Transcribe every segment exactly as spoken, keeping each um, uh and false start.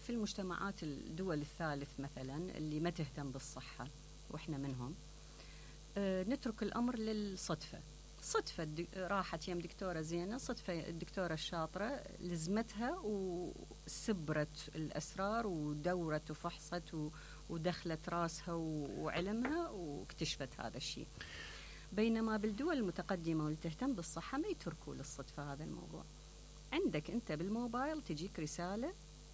في المجتمعات الدول الثالث مثلا اللي ما تهتم بالصحة وإحنا منهم، آه نترك الأمر للصدفة. صدفة راحت يم دكتورة زينة، صدفة الدكتورة الشاطرة لزمتها وسبرت الأسرار ودورت وفحصت ودخلت راسها وعلمها واكتشفت هذا الشيء. بينما بالدول المتقدمة واللي تهتم بالصحة ما يتركوا للصدفة هذا الموضوع. عندك أنت بالموبايل تجيك رسالة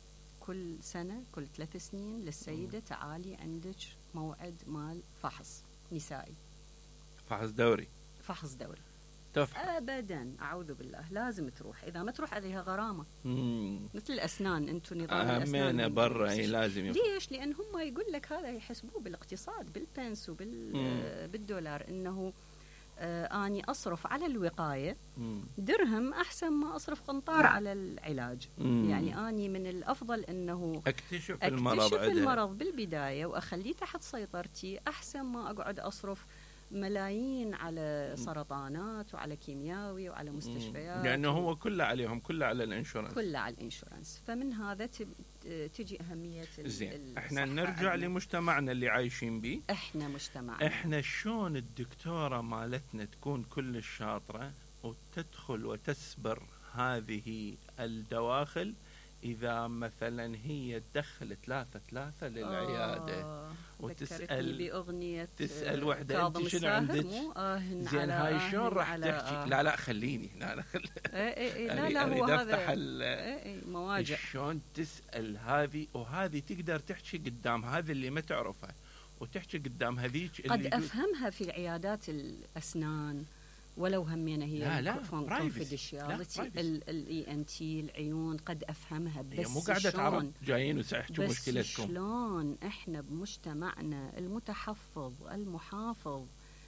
كل سنة كل ثلاث سنين للسيدة تعالي عندك موعد مال فحص نسائي، فحص دوري فحص دوري تفحص. أبدا أعوذ بالله، لازم تروح، إذا ما تروح عليها غرامة. مم. مثل الأسنان، أنتم نظام الأسنان برا لازم يفحص. ليش؟ لأن هم يقول لك هذا يحسبوه بالاقتصاد بالبنس وبالدولار، إنه آه أني أصرف على الوقاية مم. درهم أحسن ما أصرف قنطار على العلاج. مم. يعني أني من الأفضل أنه أكتشف, أكتشف المرض, المرض بالبداية وأخليه تحت سيطرتي أحسن ما أقعد أصرف ملايين على سرطانات وعلى كيمياوي وعلى مستشفيات، لأنه يعني هو كله عليهم، كله على الانشورنس، كله على الانشورنس. فمن هذا تجي أهمية زين. احنا نرجع عندنا. لمجتمعنا اللي عايشين به. احنا مجتمعنا احنا شلون الدكتورة مالتنا تكون كل الشاطرة وتدخل وتسبر هذه الدواخل إذا مثلا هي تدخل ثلاثة ثلاثة للعيادة آه وتسأل بأغنية تسأل وحدة أنت شنو عندك؟ زين هاي شلون راح تحكي؟ آه. لا لا خليني لا لا خل... اي اي لا لا هو هذا مواجع. شلون تسأل هذه وهذه تقدر تحكي قدام هذا اللي ما تعرفه وتحكي قدام هذيك قد أفهمها في العيادات الأسنان ولو همينا هي لا لا كونفيدنشياليتي الاي ان تي العيون قد افهمها، بس مو قاعده تعرف جايين وسيحكوا مشكلتكم. شلون احنا بمجتمعنا المتحفظ المحافظ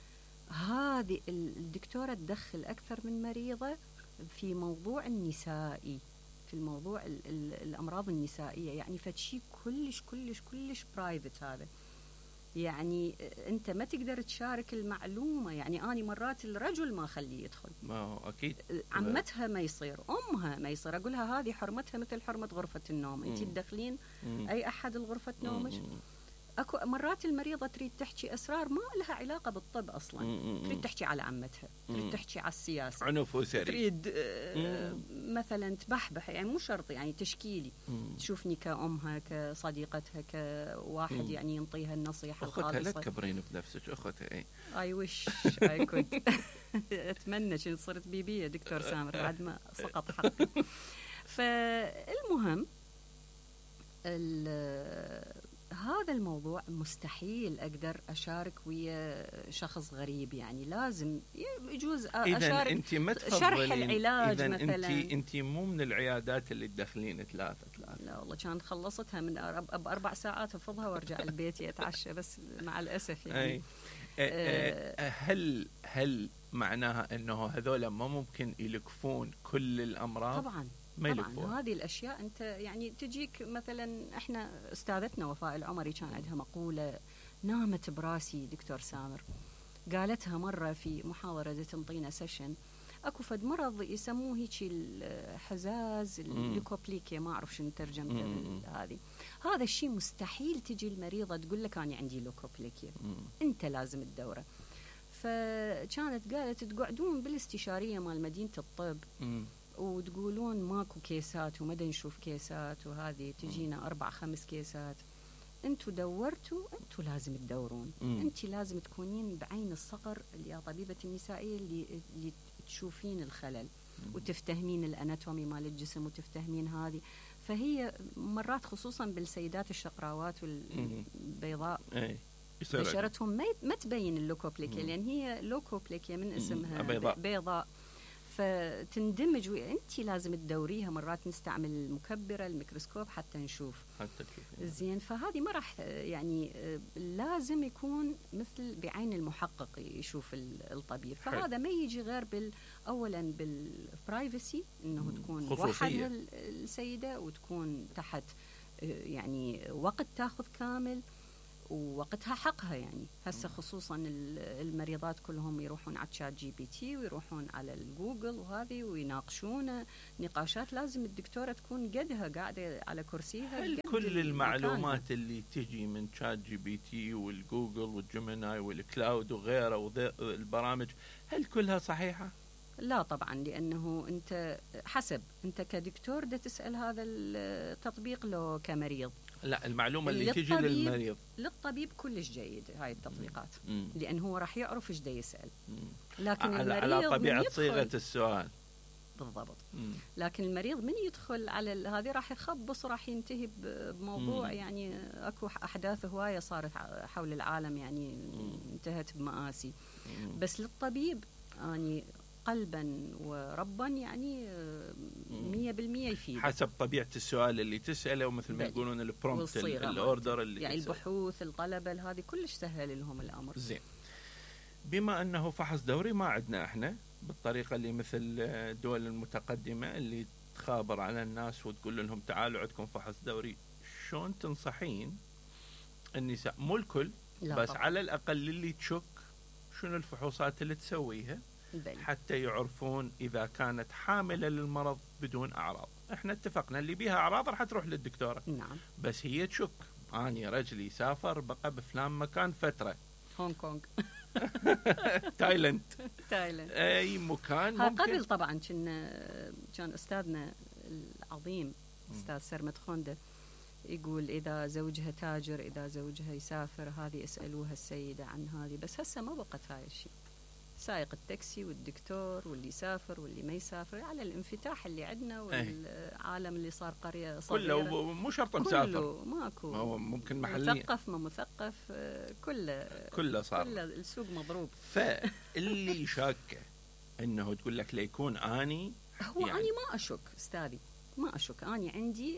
هذه الدكتوره تدخل اكثر من مريضه في موضوع النسائي، في الموضوع ال ال الامراض النسائيه، يعني فشي كلش كلش كلش برايفت هذا. يعني أنت ما تقدر تشارك المعلومة. يعني أنا مرات الرجل ما خليه يدخل، ما أكيد عمتها ما يصير، أمها ما يصير، أقولها هذه حرمتها مثل حرمة غرفة النوم، أنت تدخلين أي أحد الغرفة نومك. أكو مرات المريضة تريد تحكي أسرار ما لها علاقة بالطب أصلا، تريد تحكي على عمتها، تريد تحكي على السياسة، عنف وسري، تريد آه مثلا تبحبح، يعني مو شرط يعني تشكيلي، تشوفني كأمها كصديقتها كواحد مم. يعني ينطيها النصيحة الخالصة. أختها لا تكبرين بنفسك أختها. إيه I wish I could. أتمنى شن صرت بيبية دكتور سامر بعد ما سقط حقي. فالمهم هذا الموضوع مستحيل أقدر أشارك ويا شخص غريب، يعني لازم يجوز أشارك أنت ما شرح العلاج إذن مثلا. أنت أنت مو من العيادات اللي تدخلين ثلاثة ثلاثة. لا والله كان خلصتها من بأربع ساعات أفضها وأرجع البيت أتعشى، بس مع الأسف يعني. أه هل هل معناها أنه هذول ما ممكن يلكفون كل الأمراض؟ طبعا ما طبعا هذه الأشياء أنت يعني تجيك مثلا. إحنا استاذتنا وفاء العمري كان عندها مقولة نامت براسي دكتور سامر، قالتها مرة في محاضرة تنطينا سيشن. أكو فد مرض يسموه هيك الحزاز الليكوبليكيا، ما أعرف شنو ترجمته هذه. هذا الشيء مستحيل تجي المريضة تقول لك أنا عندي ليكوبليكيا، أنت لازم الدورة. فكانت قالت تقعدون بالاستشارية مال مدينة الطب وتقولون ماكو كيسات ومدى نشوف كيسات، وهذه تجينا أربع خمس كيسات. أنتوا دورتوا، أنتوا لازم تدورون. أنت لازم تكونين بعين الصقر يا طبيبة النسائية اللي, اللي تشوفين الخلل وتفتهمين الأناتومي مال الجسم وتفتهمين هذه. فهي مرات خصوصا بالسيدات الشقراوات والبيضاء بشرتهم ما ما تبين اللوكوبليكيا، لأن هي لوكوبليكيا من اسمها بيضاء, بيضاء. فتندمج وانت لازم تدوريها. مرات نستعمل المكبرة الميكروسكوب حتى نشوف حتى زين. فهذه ما راح يعني لازم يكون مثل بعين المحقق يشوف الطبيب. فهذا ما يجي غير بال اولا بالبرايفسي، انه تكون وحدها السيدة وتكون تحت يعني وقت تاخذ كامل، ووقتها حقها يعني. هسه خصوصا المريضات كلهم يروحون على تشات جي بي تي ويروحون على الجوجل وهذه ويناقشون نقاشات، لازم الدكتورة تكون قدها قاعدة على كرسيها. هل كل المعلومات مكانها اللي تجي من تشات جي بي تي والجوجل والجيميناي والكلاود وغيره والبرامج هل كلها صحيحة؟ لا طبعا، لأنه أنت حسب أنت كدكتور دا تسأل هذا التطبيق لو كمريض. لا، المعلومة اللي تجي للمريض للطبيب كلش جيد هاي التطبيقات، مم. لأنه هو راح يعرف إيش دا يسأل. مم. لكن على, المريض على طبيعة صيغة السؤال بالضبط. مم. لكن المريض من يدخل على هذه راح يخبص وراح ينتهي بموضوع. مم. يعني أكو أحداث هواية صارت حول العالم يعني مم. انتهت بمآسي. مم. بس للطبيب يعني قلبا وربا يعني مية بالمية يفيد حسب طبيعة السؤال اللي تسأله، ومثل ما يقولون البرومبت الأوردر اللي يعني البحوث الطلبة هذه كلش سهل لهم الأمر. زين، بما أنه فحص دوري ما عندنا إحنا بالطريقة اللي مثل الدول المتقدمة اللي تخابر على الناس وتقول لهم تعالوا عندكم فحص دوري، شلون تنصحين النساء، مو الكل بس طبعا. على الأقل اللي تشك شنو الفحوصات اللي تسويها بل. حتى يعرفون إذا كانت حاملة للمرض بدون أعراض؟ إحنا اتفقنا اللي بيها أعراض راح تروح للدكتورة. نعم. بس هي تشك، أنا رجلي سافر بقى بفلان مكان فترة، هونغ كونغ تايلاند تايلاند أي مكان ممكن. قبل طبعا كان كان أستاذنا العظيم أستاذ سرمد خونده يقول إذا زوجها تاجر، إذا زوجها يسافر، هذه اسألوها السيدة عن هذه. بس هسه ما بقت هاي الشيء. سائق التاكسي والدكتور واللي يسافر واللي ما يسافر، على الانفتاح اللي عندنا والعالم اللي صار قرية صغيرة كله مو شرط مسافر، كله ماكو، هو ممكن محلي مثقف ما مثقف كله كله صار كله السوق مضروب. فاللي شاكه انه تقول لك ليكون اني هو يعني اني ما اشك استاذي، ما اشك. اني عندي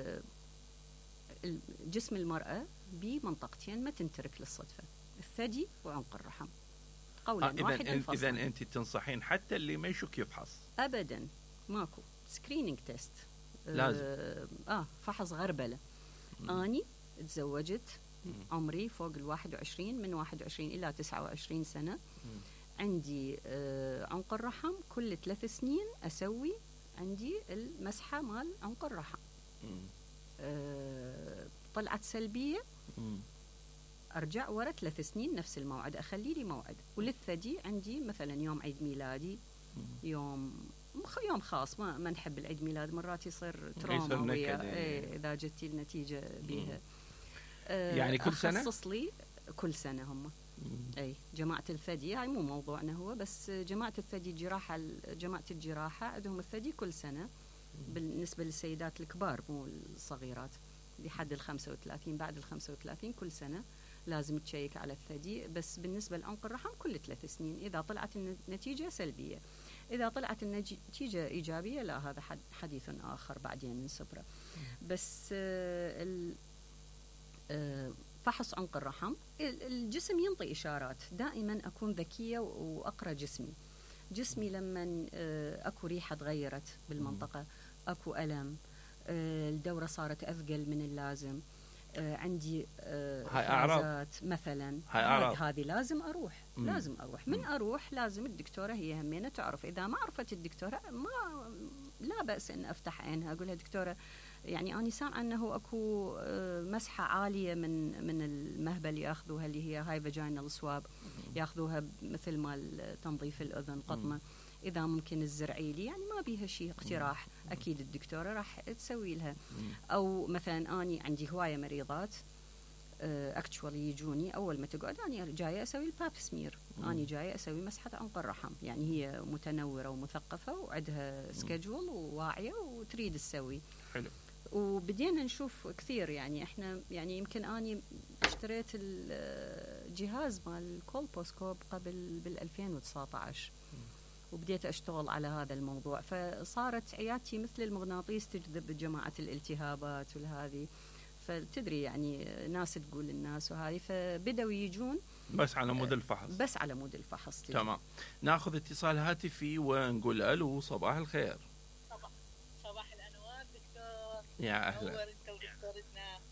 جسم المرأة بمنطقتين ما تنترك للصدفة، الثدي وعنق الرحم. قولا آه واحدا فصلا. إذا أنت تنصحين حتى اللي ما يشك يفحص؟ أبدا، ماكو سكرينينج تيست لازم. آه, آه فحص غربلة. مم. أني تزوجت مم. عمري فوق الواحد وعشرين، من واحد وعشرين إلى تسعة وعشرين سنة. مم. عندي آه عنق الرحم كل ثلاث سنين أسوي عندي المسحة مال عنق الرحم. آه طلعت سلبية مم. أرجع ورا ثلاث سنين نفس الموعد، أخلي لي موعد. وللثدي عندي مثلا يوم عيد ميلادي، يوم يوم خاص، ما ما نحب العيد ميلاد، مرات يصير تروما ويا إيه إذا جتي النتيجة بيها. آه يعني كل سنة؟ أخصص لي كل سنة هم. أي جماعة الثدي هاي مو موضوعنا هو، بس جماعة الثدي الجراحة، جماعة الجراحة عندهم الثدي كل سنة بالنسبة للسيدات الكبار مو الصغيرات، لحد الخمسة وثلاثين. بعد الخمسة وثلاثين كل سنة لازم تشيك على الثدي. بس بالنسبة لعنق الرحم كل ثلاث سنين، إذا طلعت النتيجة سلبية. إذا طلعت النتيجة إيجابية لا، هذا حديث آخر بعدين نسبره. بس فحص عنق الرحم الجسم ينطي إشارات، دائما أكون ذكية وأقرأ جسمي. جسمي لما أكو ريحة تغيرت بالمنطقة، أكو ألم، الدورة صارت أثقل من اللازم، آه عندي آه هاي أعراض مثلا، هاي أعراض هذه لازم أروح. مم. لازم أروح من مم. أروح لازم الدكتورة هي همينة تعرف. إذا ما عرفت الدكتورة ما لا بأس أن أفتح عينها أقولها دكتورة يعني أنا سامعة أنه أكو آه مسحة عالية من من المهبل يأخذوها اللي هي هاي فاجينال سواب، يأخذوها مثل مال تنظيف الأذن قطمة. مم. إذا ممكن الزرعي لي يعني ما بيها شيء اقتراح، مم. أكيد الدكتورة راح تسوي لها. مم. أو مثلا أني عندي هواية مريضات اكتشوالي يجوني أول ما تقعد أنا جاية أسوي الباب سمير، أنا جاية أسوي مسحة عنق الرحم. يعني هي متنورة ومثقفة وعندها سكجول وواعية وتريد تسوي. حلو. وبدينا نشوف كثير يعني إحنا يعني يمكن أني اشتريت الجهاز مال الكولبوسكوب قبل بالألفين وتسعة عشر وبديت أشتغل على هذا الموضوع، فصارت عيادتي مثل المغناطيس تجذب جماعة الالتهابات والهذه، فتدري يعني ناس تقول الناس وهذه، فبدأوا يجون بس على مود الفحص. بس على مود الفحص. تمام. ناخذ اتصال هاتفي ونقول ألو، صباح الخير. صباح صباح الأنوار دكتور. يا أهلا. نور أنت ودكتورتنا.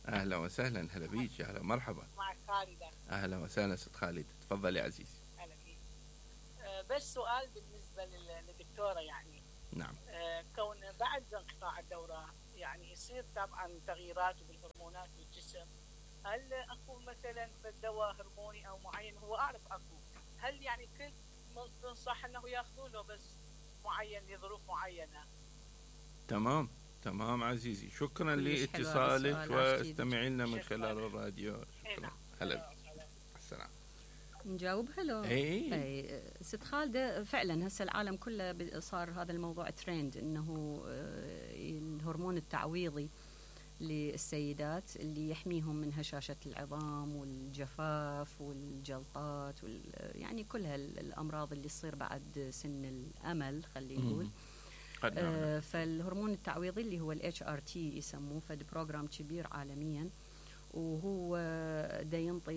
اهلا وسهلا، هلا بيك، اهلا مرحبا. معك خالدة. اهلا وسهلا ست خالد، تفضلي يا عزيزي. اهلا بيك. أه بس سؤال بالنسبة للدكتورة، يعني نعم. أه كون بعد انقطاع الدورة يعني يصير طبعا تغييرات بالهرمونات بالجسم، هل اكو مثلا دواء هرموني او معين؟ هو اعرف اكو، هل يعني كل تنصح انه ياخذوا له بس معين لظروف معينة؟ تمام تمام عزيزي، شكرا لاتصالك واستمعي لنا من خلال الراديو. شكرا. هلا السلام. نجاوبها لو اي اي ست خالده، فعلا هسه العالم كله صار هذا الموضوع ترند، انه الهرمون التعويضي للسيدات اللي يحميهم من هشاشة العظام والجفاف والجلطات وال يعني كل هالامراض اللي تصير بعد سن الامل خلينا نقول. آه فالهرمون التعويضي اللي هو الاتش ار تي يسموه، فد بروجرام كبير عالميا، وهو دا ينطي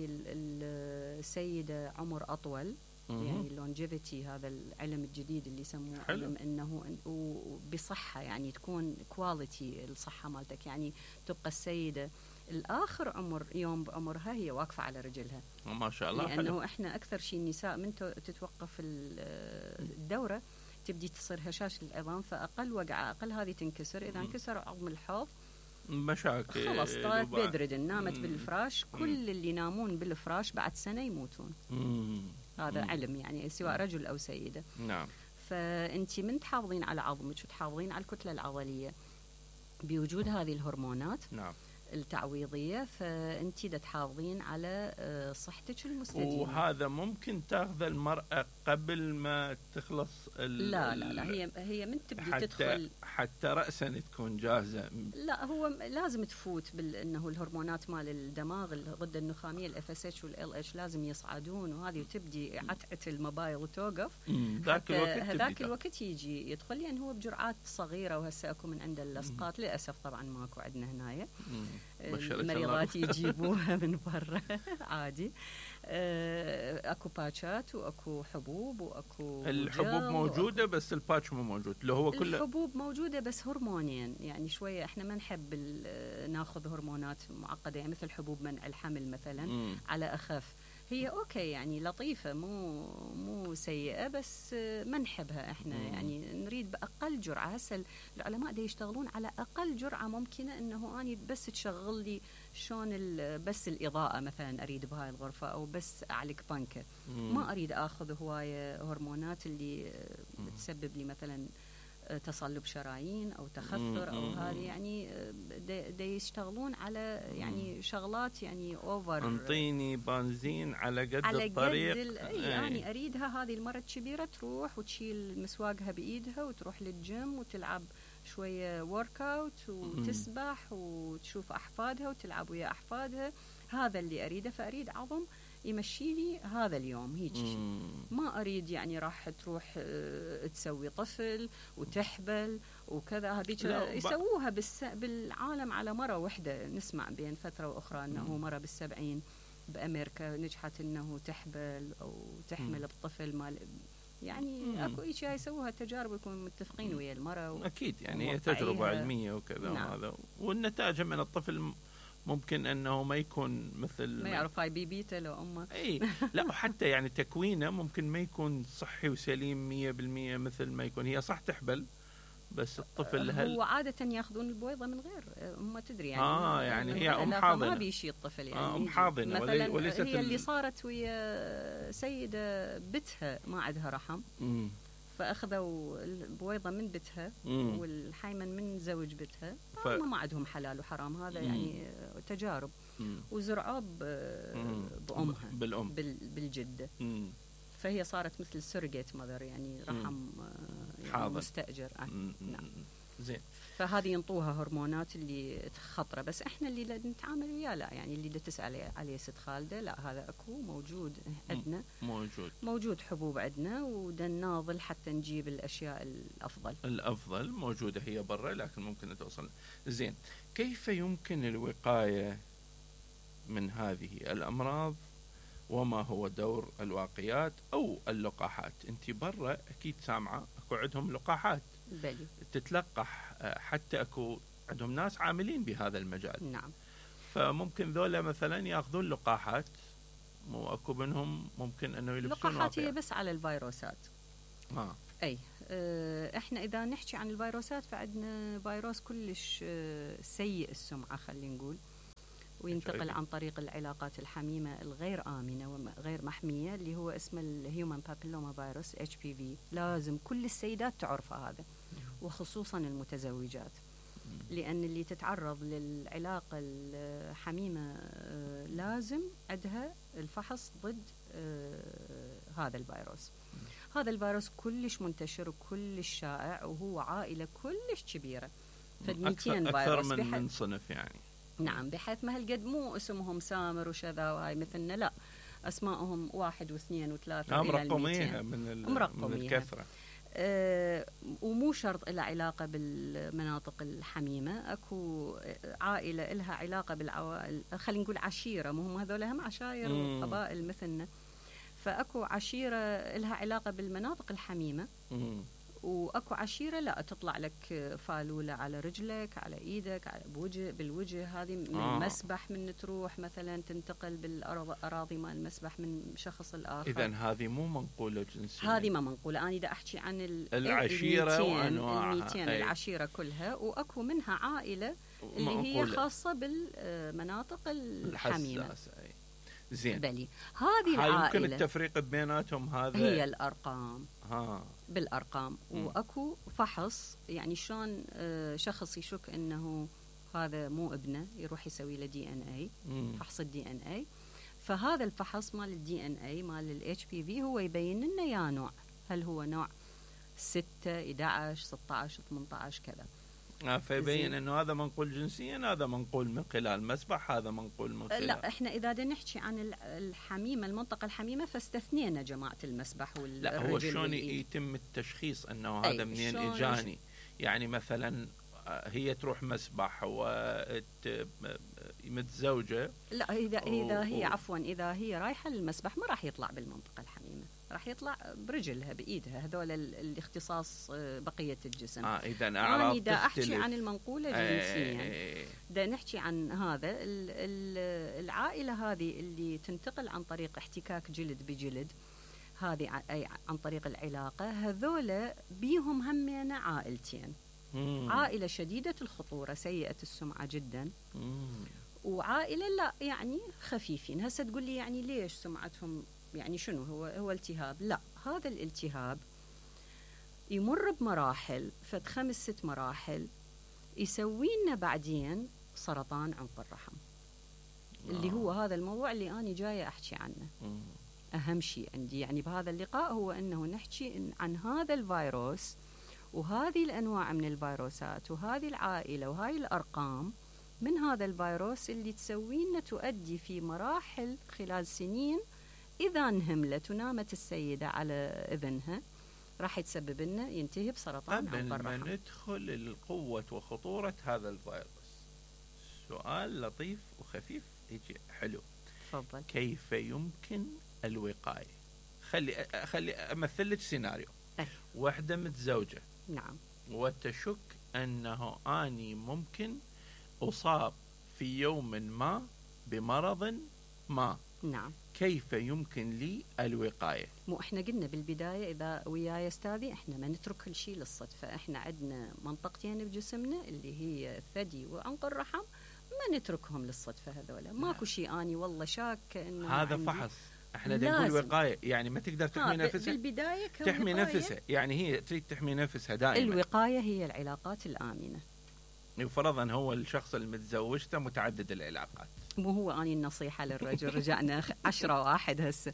السيدة عمر أطول، يعني اللونجيفيتي، هذا العلم الجديد اللي يسموه علم انه وبصحة، يعني تكون كواليتي الصحة مالتك، يعني تبقى السيدة الآخر عمر يوم بعمرها هي واقفة على رجلها ما شاء الله. لأنه حلو. احنا أكثر شيء النساء من تتوقف الدورة تبدي تصير هشاش العظام، فأقل وقعة أقل هذه تنكسر، إذا انكسر عظم الحوض مشاكل خلاص طلعت بيدردن، نامت بالفراش. كل اللي ينامون بالفراش بعد سنة يموتون. مم. هذا مم. علم يعني سواء رجل أو سيدة. نعم. فأنت من تحافظين على عظمك وتحافظين على الكتلة العضلية بوجود هذه الهرمونات نعم. التعويضية، فأنت دا تحافظين على صحتك المستديمة. وهذا ممكن تاخذ المرأة قبل ما تخلص ال لا لا لا هي هي من تبدي حتى تدخل حتى رأسا تكون جاهزة. لا هو لازم تفوت بأنه الهرمونات مال الدماغ، الغدة النخامية الاف اس اتش والال اتش لازم يصعدون، وهذه وتبدي عتعة الموبايل وتوقف. ذاك الوقت هذاك الوقت يجي يدخل، يعني هو بجرعات صغيرة، وهسه اكو من عند الاسقاط للاسف طبعا ماكو عندنا هنايا. المريضات يجيبوها من برا عادي. اكو باتشات واكو حبوب واكو الحبوب موجوده وأكو بس الباتش مو موجود، اللي هو كله الحبوب موجوده بس هرمونيا، يعني شويه احنا ما نحب ناخذ هرمونات معقده، يعني مثل حبوب منع الحمل مثلا. مم. على اخف هي اوكي يعني لطيفه، مو مو سيئه، بس ما نحبها احنا. مم. يعني نريد باقل جرعه. هسه العلماء دا يشتغلون على اقل جرعه ممكنه، انه اني بس تشغل لي شلون بس الاضاءه مثلا اريد بهاي الغرفه، او بس اعلق بنكه. ما اريد اخذ هوايه هرمونات اللي بتسبب لي مثلا تصلب شرايين او تخثر او هذه، يعني دا يشتغلون على يعني شغلات يعني اوفر. انطيني بنزين على قد على الطريق. قد يعني اريدها هذه المره الكبيره تروح وتشيل مسواقها بايدها وتروح للجيم وتلعب شويه ورك اوت وتسبح وتشوف احفادها وتلعب ويا احفادها. هذا اللي اريده. فاريد عظم يمشي لي هذا اليوم هيك شيء. ما اريد يعني راح تروح اه تسوي طفل وتحبل وكذا. هذيك يسووها بالس... بالعالم على مره واحده. نسمع بين فتره واخرى انه مره بالسبعين بامريكا نجحت انه تحبل او تحمل الطفل مال، يعني مم. اكو اشياء يسووها تجارب ويكونوا متفقين ويا المراه و... اكيد يعني هي تجربه علميه وكذا. نعم. وهذا والنتائج من الطفل ممكن انه ما يكون مثل ما يعرف هاي بيبيته لو امه. اي لا حتى يعني تكوينه ممكن ما يكون صحي وسليم مية بالمية مثل ما يكون. هي صح تحبل بس الطفل هل هو عادة ياخذون البويضة من غير أم تدري يعني. اه يعني هي ام حاضنة. ما بيشي الطفل يعني. آه ام حاضنة مثلا وليست هي اللي صارت ويا سيدة بتها ما عندها رحم. مم. فأخذوا البويضة من بتها مم. والحيمن من زوج بتها. ف... ما عندهم حلال وحرام. هذا مم. يعني تجارب. مم. وزرعوه بأمها بالأم بال... بالجدة. مم. فهي صارت مثل سيرجيت ماذر، يعني رحم يعني مستأجر. آه. نعم. زين. فهذه ينطوها هرمونات اللي خطرة، بس احنا اللي نتعامل وياه لا. يعني اللي تسأل عليه ست خالدة لا، هذا اكو موجود عندنا. موجود موجود حبوب عندنا، ودا ناضل حتى نجيب الاشياء الافضل. الافضل موجودة هي برا لكن ممكن توصل. زين. كيف يمكن الوقاية من هذه الامراض، وما هو دور الواقيات أو اللقاحات؟ أنت برا أكيد سامعة أكو عندهم لقاحات. بلي. تتلقح، حتى أكو عندهم ناس عاملين بهذا المجال. نعم. فممكن ذولا مثلا ياخذون لقاحات، مو اكو منهم ممكن انه يلبسون لقاحات هي واقية. بس على الفيروسات. آه. اي اه احنا اذا نحكي عن الفيروسات فعندنا فيروس كلش اه سيء السمعه خلينا نقول، وينتقل عن طريق العلاقات الحميمه الغير امنه وغير محميه، اللي هو اسمه الهيومن بابيلوما فيروس اتش بي في. لازم كل السيدات تعرف هذا، وخصوصا المتزوجات، لأن اللي تتعرض للعلاقة الحميمة لازم عندها الفحص ضد هذا الفيروس. هذا الفيروس كلش منتشر وكلش شائع، وهو عائلة كلش كبيرة، فد مئتين أكثر فيروس من, من صنف يعني. نعم، بحيث ما هالقد مو اسمهم سامر وشذا وهاي مثلنا، لا، أسمائهم واحد واثنين وثلاثة إلى مرقميها من, من الكثرة. أه ومو شرط لها علاقة بالمناطق الحميمة. أكو عائلة لها علاقة بالعوائل، خلينا نقول عشيرة، مو هم هذول هم عشائر وقبائل مثلنا، فأكو عشيرة لها علاقة بالمناطق الحميمة، مم. واكو عشيره لا تطلع لك فالوله على رجلك، على ايدك، على بوجه بالوجه. هذه من آه. المسبح، من تروح مثلا تنتقل بالاراضي مال المسبح من شخص الاخر. اذا هذه مو منقوله جنسيا، هذه ما منقوله. انا دا احكي عن العشيره وانواعها، المئتين العشيره كلها، واكو منها عائله اللي هي خاصه بالمناطق الحميمه. زين، بلي هذه العائله يمكن التفريق بيناتهم هذا هي الارقام. ها بالارقام. م. واكو فحص، يعني شلون شخص يشك انه هذا مو ابنه يروح يسوي له دي ان اي، فحص الدي ان اي. فهذا الفحص مال الدي ان اي مال الاتش بي في هو يبين لنا يا نوع، هل هو نوع ستة إحدى عشر ستة عشر ثمانية عشر كذا. آه فيبين انه هذا منقول جنسيا، هذا منقول من خلال مسبح، هذا منقول من خلال. لا، احنا اذا بدنا نحكي عن الحميمه، المنطقه الحميمه، فاستثنينا جماعه المسبح والرجل. لا، هو شلون يتم التشخيص انه هذا منين اجاني؟ يعني مثلا هي تروح مسبح ومتزوجه. لا، اذا اذا هي عفوا اذا هي رايحه للمسبح ما راح يطلع بالمنطقه الحميمه، راح يطلع برجلها بايدها، هذول الاختصاص بقيه الجسم. اه اذا انا دا احكي عن المنقوله جنسيا. دا نحكي عن هذا ال ال العائله هذه اللي تنتقل عن طريق احتكاك جلد بجلد، هذه اي عن طريق العلاقه. هذول بيهم همين عائلتين، مم. عائله شديده الخطوره سيئه السمعه جدا، مم. وعائله لا يعني خفيفين. هسه تقول لي يعني ليش سمعتهم، يعني شنو هو هو التهاب؟ لا، هذا الالتهاب يمر بمراحل، فد خمس ست مراحل، يسوي لنا بعدين سرطان عنق الرحم. آه. اللي هو هذا الموضوع اللي أنا جاية أحكي عنه. مم. أهم شيء عندي يعني بهذا اللقاء هو أنه نحكي عن هذا الفيروس وهذه الأنواع من الفيروسات وهذه العائلة وهذه الأرقام من هذا الفيروس اللي تسوي لنا تؤدي في مراحل خلال سنين، إذا انهملت ونامت السيدة على إذنها راح يتسبب لنا ينتهي بسرطان عنق الرحم. قبل ما ندخل القوة وخطورة هذا الفيروس، سؤال لطيف وخفيف يجي حلو. تفضل. كيف يمكن الوقاية؟ خلي خلي أمثل لك سيناريو. أه. واحدة متزوجة. نعم. وتشك أنه أني ممكن أصاب في يوم ما بمرض ما. نعم. كيف يمكن لي الوقاية؟ مو احنا قلنا بالبداية إذا وياي استاذي احنا ما نترك كل شيء للصدفة. احنا عندنا منطقتين بجسمنا اللي هي الثدي وعنق الرحم، ما نتركهم للصدفة. هذولا ماكو شيء اني والله شاكة انه هذا فحص. احنا نقول وقاية، يعني ما تقدر تحمي نفسها بالبداية. تحمي نفسها، يعني هي تريد تحمي نفسها دائما. الوقاية هي العلاقات الآمنة. وفرضا هو الشخص المتزوجته متعدد العلاقات، مو هو أني النصيحة للرجل. رجعنا عشرة واحد هسه.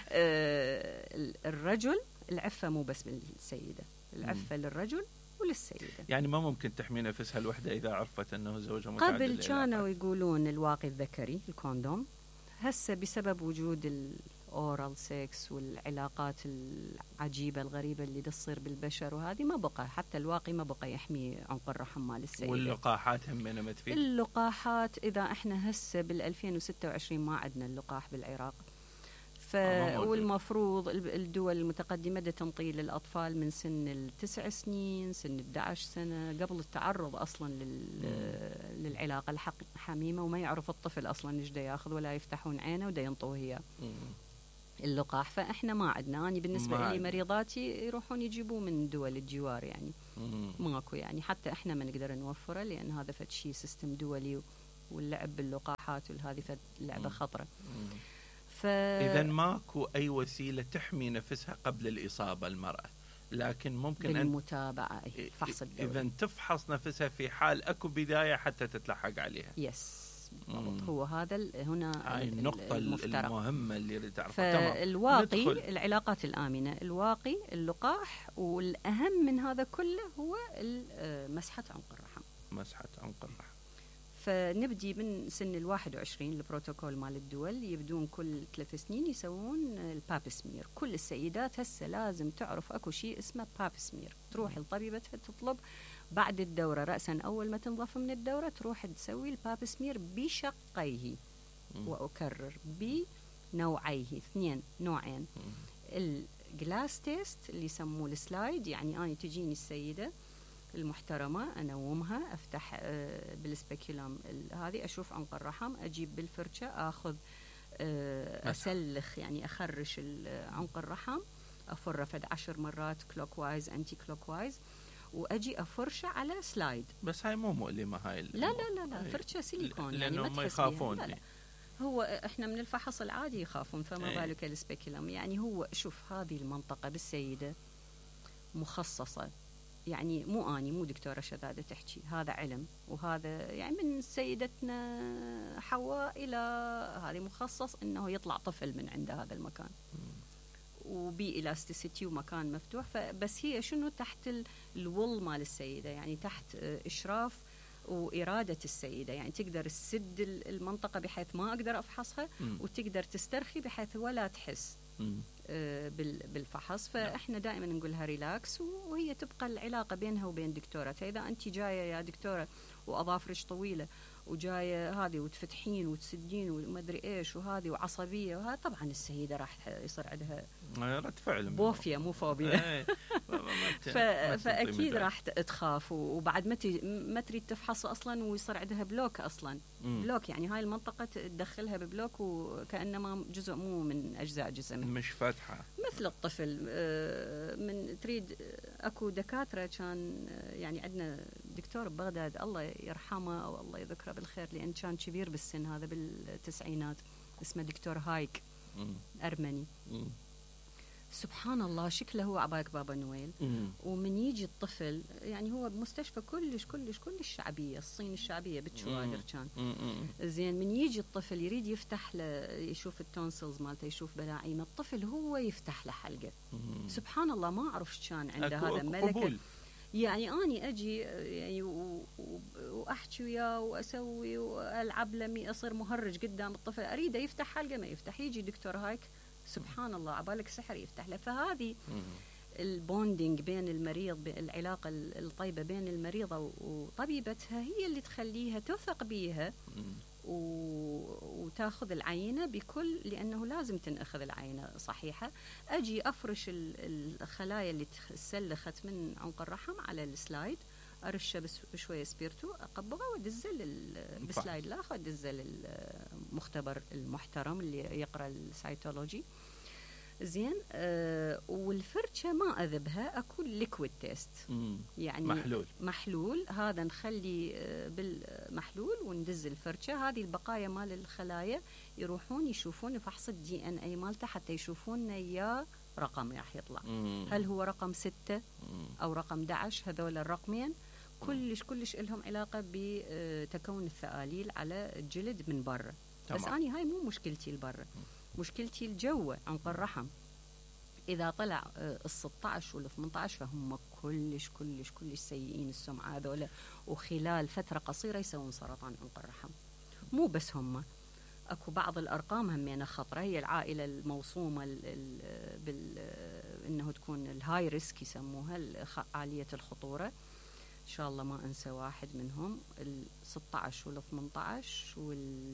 أه الرجل العفة مو بس بالسيدة، العفة م. للرجل وللسيدة. يعني ما ممكن تحمي نفسها الوحدة إذا عرفت أنه زوجها متعدد قبل العلاقات. كانوا يقولون الواقي الذكري الكوندوم، هسه بسبب وجود الأورال سيكس والعلاقات العجيبة الغريبة اللي تصير بالبشر وهذه ما بقى، حتى الواقي ما بقى يحمي عنق الرحم مال السيدة. واللقاحات هم من ما تفيد؟ اللقاحات إذا إحنا هسه بالألفين وستة وعشرين ما عندنا اللقاح بالعراق، ف والمفروض الدول المتقدمة دا تنطي للأطفال من سن التسع سنين، سن أحد عشر سنة، قبل التعرض أصلا لل... للعلاقة الحميمة، وما يعرف الطفل أصلا إيش دا ياخذ ولا يفتحون عينه ودا ينطوه هي اللقاح. فإحنا ما عندنا، أنا بالنسبة لي مريضاتي يروحون يجيبوه من دول الجوار يعني ماكو يعني، حتى إحنا ما نقدر نوفره لأن هذا فد شيء سيستم دولي، واللعب باللقاحات وهذه فد لعبة خطرة. ف... إذن ماكو أي وسيلة تحمي نفسها قبل الإصابة المرأة، لكن ممكن بالمتابعة أن فحص الدوري. إذن تفحص نفسها في حال أكو بداية حتى تتلحق عليها. يس بالضبط، هو هذا هنا هاي النقطة المهمة اللي تعرفها. فالواقي ندخل. العلاقات الآمنة، الواقي اللقاح، والأهم من هذا كله هو مسحة عنق الرحم. مسحة عنق الرحم. فنبدي من سن الواحد وعشرين، البروتوكول مال الدول يبدون كل ثلاث سنين يسوون الباب سمير. كل السيدات هسه لازم تعرف اكو شيء اسمه باب سمير، تروح لطبيبتها تطلب بعد الدورة رأسا أول ما تنضف من الدورة تروح تسوي الباب سمير بشقيه، وأكرر بنوعيه، اثنين نوعين. الجلاس تيست اللي يسموه السلايد، يعني أنا تجيني السيدة المحترمة أنومها، أفتح بالسبيكولوم هذه أشوف عنق الرحم، أجيب بالفرشة أخذ أسلخ يعني أخرش عنق الرحم، أفره فد عشر مرات كلوك وايز أنتي كلوك وايز، وأجي أفرشه على سلايد. بس هاي مو مؤلمة هاي. لا لا لا لا فرشة سيليكون يعني ما ما يخافون. لا لا. هو إحنا من الفحص العادي يخافون، فما ايه. بالك السبيكولوم. يعني هو شوف هذه المنطقة بالسيدة مخصصة، يعني مو أني مو دكتورة شذادة تحكي، هذا علم، وهذا يعني من سيدتنا حواء إلى هذه مخصص إنه يطلع طفل من عند هذا المكان، وبي إلاستيسيتي ومكان مفتوح. فبس هي شنو تحت الول مال السيدة، يعني تحت إشراف وإرادة السيدة، يعني تقدر تسد المنطقة بحيث ما أقدر أفحصها، وتقدر تسترخي بحيث ولا تحس بالفحص. فإحنا دائما نقولها ريلاكس، وهي تبقى العلاقة بينها وبين دكتورتها. إذا أنت جاية يا دكتورة وأظافرش طويلة وجاية هذه وتفتحين وتسدين وما أدري إيش وهذه وعصبية وهذا، طبعا السيدة راح يصير عندها رد فعل، بوفيا مو فوبيا. فأكيد راح تخاف، وبعد ما ما تريد تفحص أصلا، ويصير عندها بلوك أصلا. مم. بلوك يعني هاي المنطقة تدخلها ببلوك وكأنما جزء مو من أجزاء جسمها، مش فاتحة مثل الطفل. من تريد أكو دكاترة كان يعني عندنا دكتور ببغداد الله يرحمه أو الله يذكره بالخير لأن كان كبير بالسن، هذا بالتسعينات، اسمه دكتور هايك. مم. أرمني. مم. سبحان الله شكله هو عباك بابا نويل. مم. ومن يجي الطفل، يعني هو بمستشفى كلش كلش كلش شعبية، الصين الشعبية بالشوادر كان. زين من يجي الطفل يريد يفتح له، يشوف التونسلز مالته، يشوف بلاعيم الطفل، هو يفتح له حلقة. مم. سبحان الله ما أعرف كان عنده هذا ملكة. يعني أني أجي يعني وأحكي وياه وأسوي وألعب لمي، أصير مهرج قدام الطفل، أريده يفتح حلقة ما يفتح، يجي دكتور هايك سبحان الله عبالك سحر يفتح له. فهذه البوندينج بين المريض، العلاقة الطيبة بين المريضة وطبيبتها هي اللي تخليها تثق بيها وتاخذ العينة بكل، لأنه لازم تنأخذ العينة صحيحة. أجي أفرش الخلايا اللي تسلخت من عنق الرحم على السلايد، أرشه بشوية سبيرتو، أقبضه وأدزل بالسلايد الآخر، أدزل المختبر المحترم اللي يقرأ السايتولوجي. زين. آه والفرشة ما أذبها، أكو ليكويد تيست، يعني محلول محلول هذا نخلي آه بالمحلول وندز الفرشة، هذه البقايا مال الخلايا يروحون يشوفون فحص الدي ان اي مالته حتى يشوفون يا رقم راح يطلع. مم. هل هو رقم ستة أو رقم أحد عشر، هذول الرقمين كلش كلش لهم علاقة بتكون الثآليل على الجلد من برا. بس أني هاي مو مشكلتي البرا، مشكلتي الجو عنق الرحم. إذا طلع ال ستة عشر وال ثمانية عشر فهم كلش كلش كلش سيئين السمعة هذول، وخلال فترة قصيرة يسوون سرطان عنق الرحم. مو بس هم، أكو بعض الأرقام همينة خطرة. هي العائلة الموصومة بال إنه تكون الهاي ريسك يسموها، عالية الخطورة، إن شاء الله ما أنسى واحد منهم، ال ستة عشر وال ثمانية عشر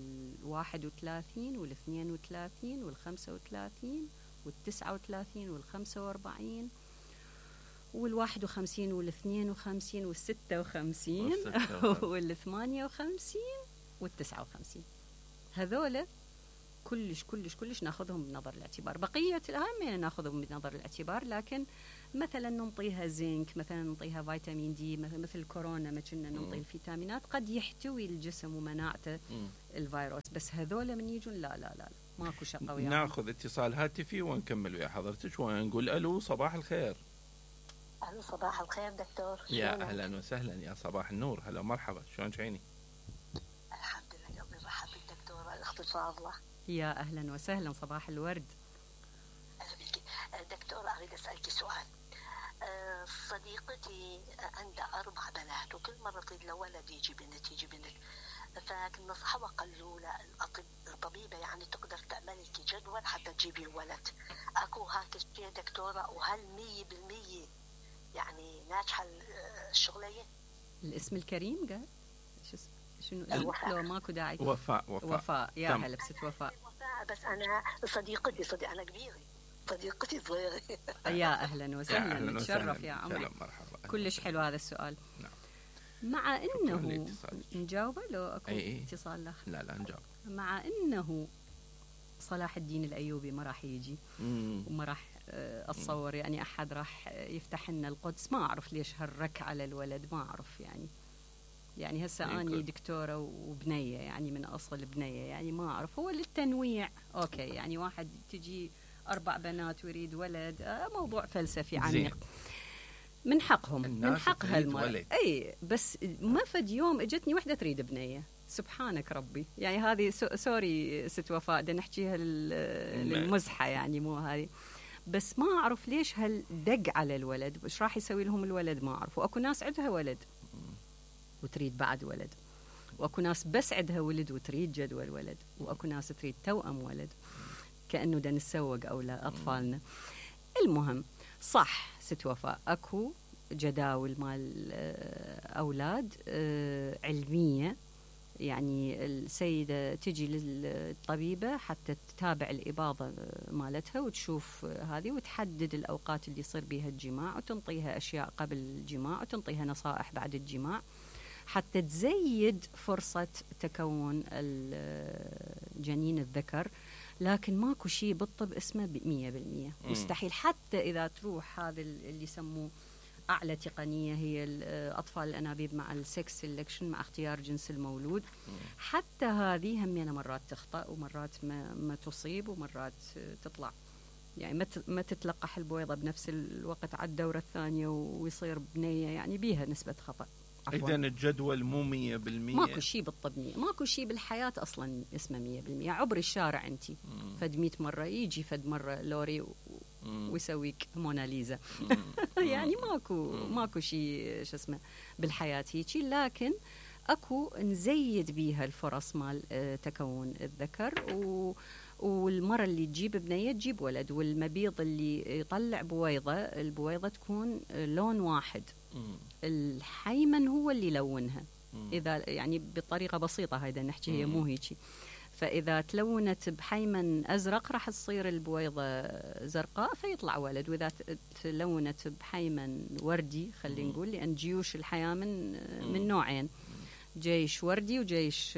والواحد وثلاثين والاثنين وثلاثين والخمسة وثلاثين والتسعة وثلاثين والخمسة وأربعين والواحد وخمسين والاثنين وخمسين والستة وخمسين والثمانية وخمسين والتسعة وخمسين. هذولا كلش كلش كلش ناخذهم بنظر الاعتبار. بقية الأهم ناخذهم بنظر الاعتبار، لكن مثلا ننطيها زنك، مثلا ننطيها فيتامين دي، مثل الكورونا ما كنا ننطي الفيتامينات قد يحتوي الجسم ومناعته الفيروس، بس هذولا من يجون لا لا لا ماكو شقة وياهم. ناخذ اتصال هاتفي ونكمل ويا حضرتك ونقول ألو صباح الخير. ألو صباح الخير دكتور. يا أهلا وسهلا، يا صباح النور، هلا مرحبا، شلون عيني؟ الحمد لله قبل رحب بالدكتورة الأخت فاضلة. يا أهلا وسهلا، صباح الورد. دكتور أريد أسألك سؤال. صديقتي عندها أربع بنات وكل مرة تريد له ولد يجي بنت يجي بنت، فكنا صحبة قالوا لها الطبيبة يعني تقدر تعمل لك جدول حتى تجيبي ولد. أكو هاك الشيء دكتورة؟ وهل مية بالمية يعني ناجحة الشغلية؟ الاسم الكريم قال شنو اسمه؟ لو ماكو داعي. وفاء. وفاء, وفاء. يا هلا بست وفاء. وفاء بس أنا صديقتي صديق أنا كبيرة، صديقتي صغيرة. يا أهلا وسهلا، نتشرف يا عمر. مرحبا. كلش حلو هذا السؤال. نعم. مع إنه نجاوبه لو أكو أي اتصال له. لا لا نجاوب. مع إنه صلاح الدين الأيوبي ما راح يجي وما راح أتصور يعني أحد راح يفتح لنا القدس، ما أعرف ليش هالرك على الولد، ما أعرف يعني يعني هسه أني دكتورة وبنية يعني من أصل بنية، يعني ما أعرف، هو للتنويع أوكي، يعني واحد تجي أربع بنات ويريد ولد، آه موضوع فلسفي عميق، من حقهم من حق هالمرأة. أي بس ما فد يوم اجتني وحدة تريد بنية، سبحانك ربي، يعني هذه سوري ست وفاء ده نحكيها للمزحة يعني مو هذه، بس ما أعرف ليش هالدق على الولد، وش راح يسوي لهم الولد ما أعرف. وأكو ناس عندها ولد وتريد بعد ولد، وأكو ناس بس عندها ولد وتريد جدول ولد، وأكو ناس تريد توأم ولد، كأنه دا نسوق أولا أطفالنا. المهم صح ست وفاء، أكو جداول مال أولاد علمية، يعني السيدة تجي للطبيبة حتى تتابع الإباضة مالتها وتشوف هذه وتحدد الأوقات اللي يصير بيها الجماع، وتنطيها أشياء قبل الجماع وتنطيها نصائح بعد الجماع حتى تزيد فرصة تكون الجنين الذكر. لكن ماكو شيء بالطب اسمه بمية بالمية، مستحيل. حتى إذا تروح هذا اللي يسموه أعلى تقنية، هي أطفال الأنابيب مع السكس سيلكشن، مع اختيار جنس المولود، حتى هذه همينة مرات تخطأ ومرات ما, ما تصيب ومرات تطلع، يعني ما تتلقح البويضة بنفس الوقت على الدورة الثانية ويصير بنية، يعني بيها نسبة خطأ. إذا الجدول مو مية بالمية، ماكو شيء بالطب مية، ماكو شيء بالحياة أصلا اسمه مية بالمية. عبر الشارع أنتي فد مية مرة يجي فد مرة لوري ويسويك موناليزا يعني ماكو ماكو شيء شو اسمه بالحياة هيجي، لكن أكو نزيد بيها الفرص مال تكون الذكر، و والمرة اللي تجيب بنية تجيب ولد، والمبيض اللي يطلع بويضة البويضة تكون لون واحد، الحيمن هو اللي يلونها، إذا يعني بطريقة بسيطة هيدا نحكي، هي مو هيجي. فإذا تلونت بحيمن أزرق راح تصير البويضة زرقاء فيطلع ولد، وإذا تلونت بحيمن وردي خلينا نقول، لأن جيوش الحيامن من نوعين، جيش وردي وجيش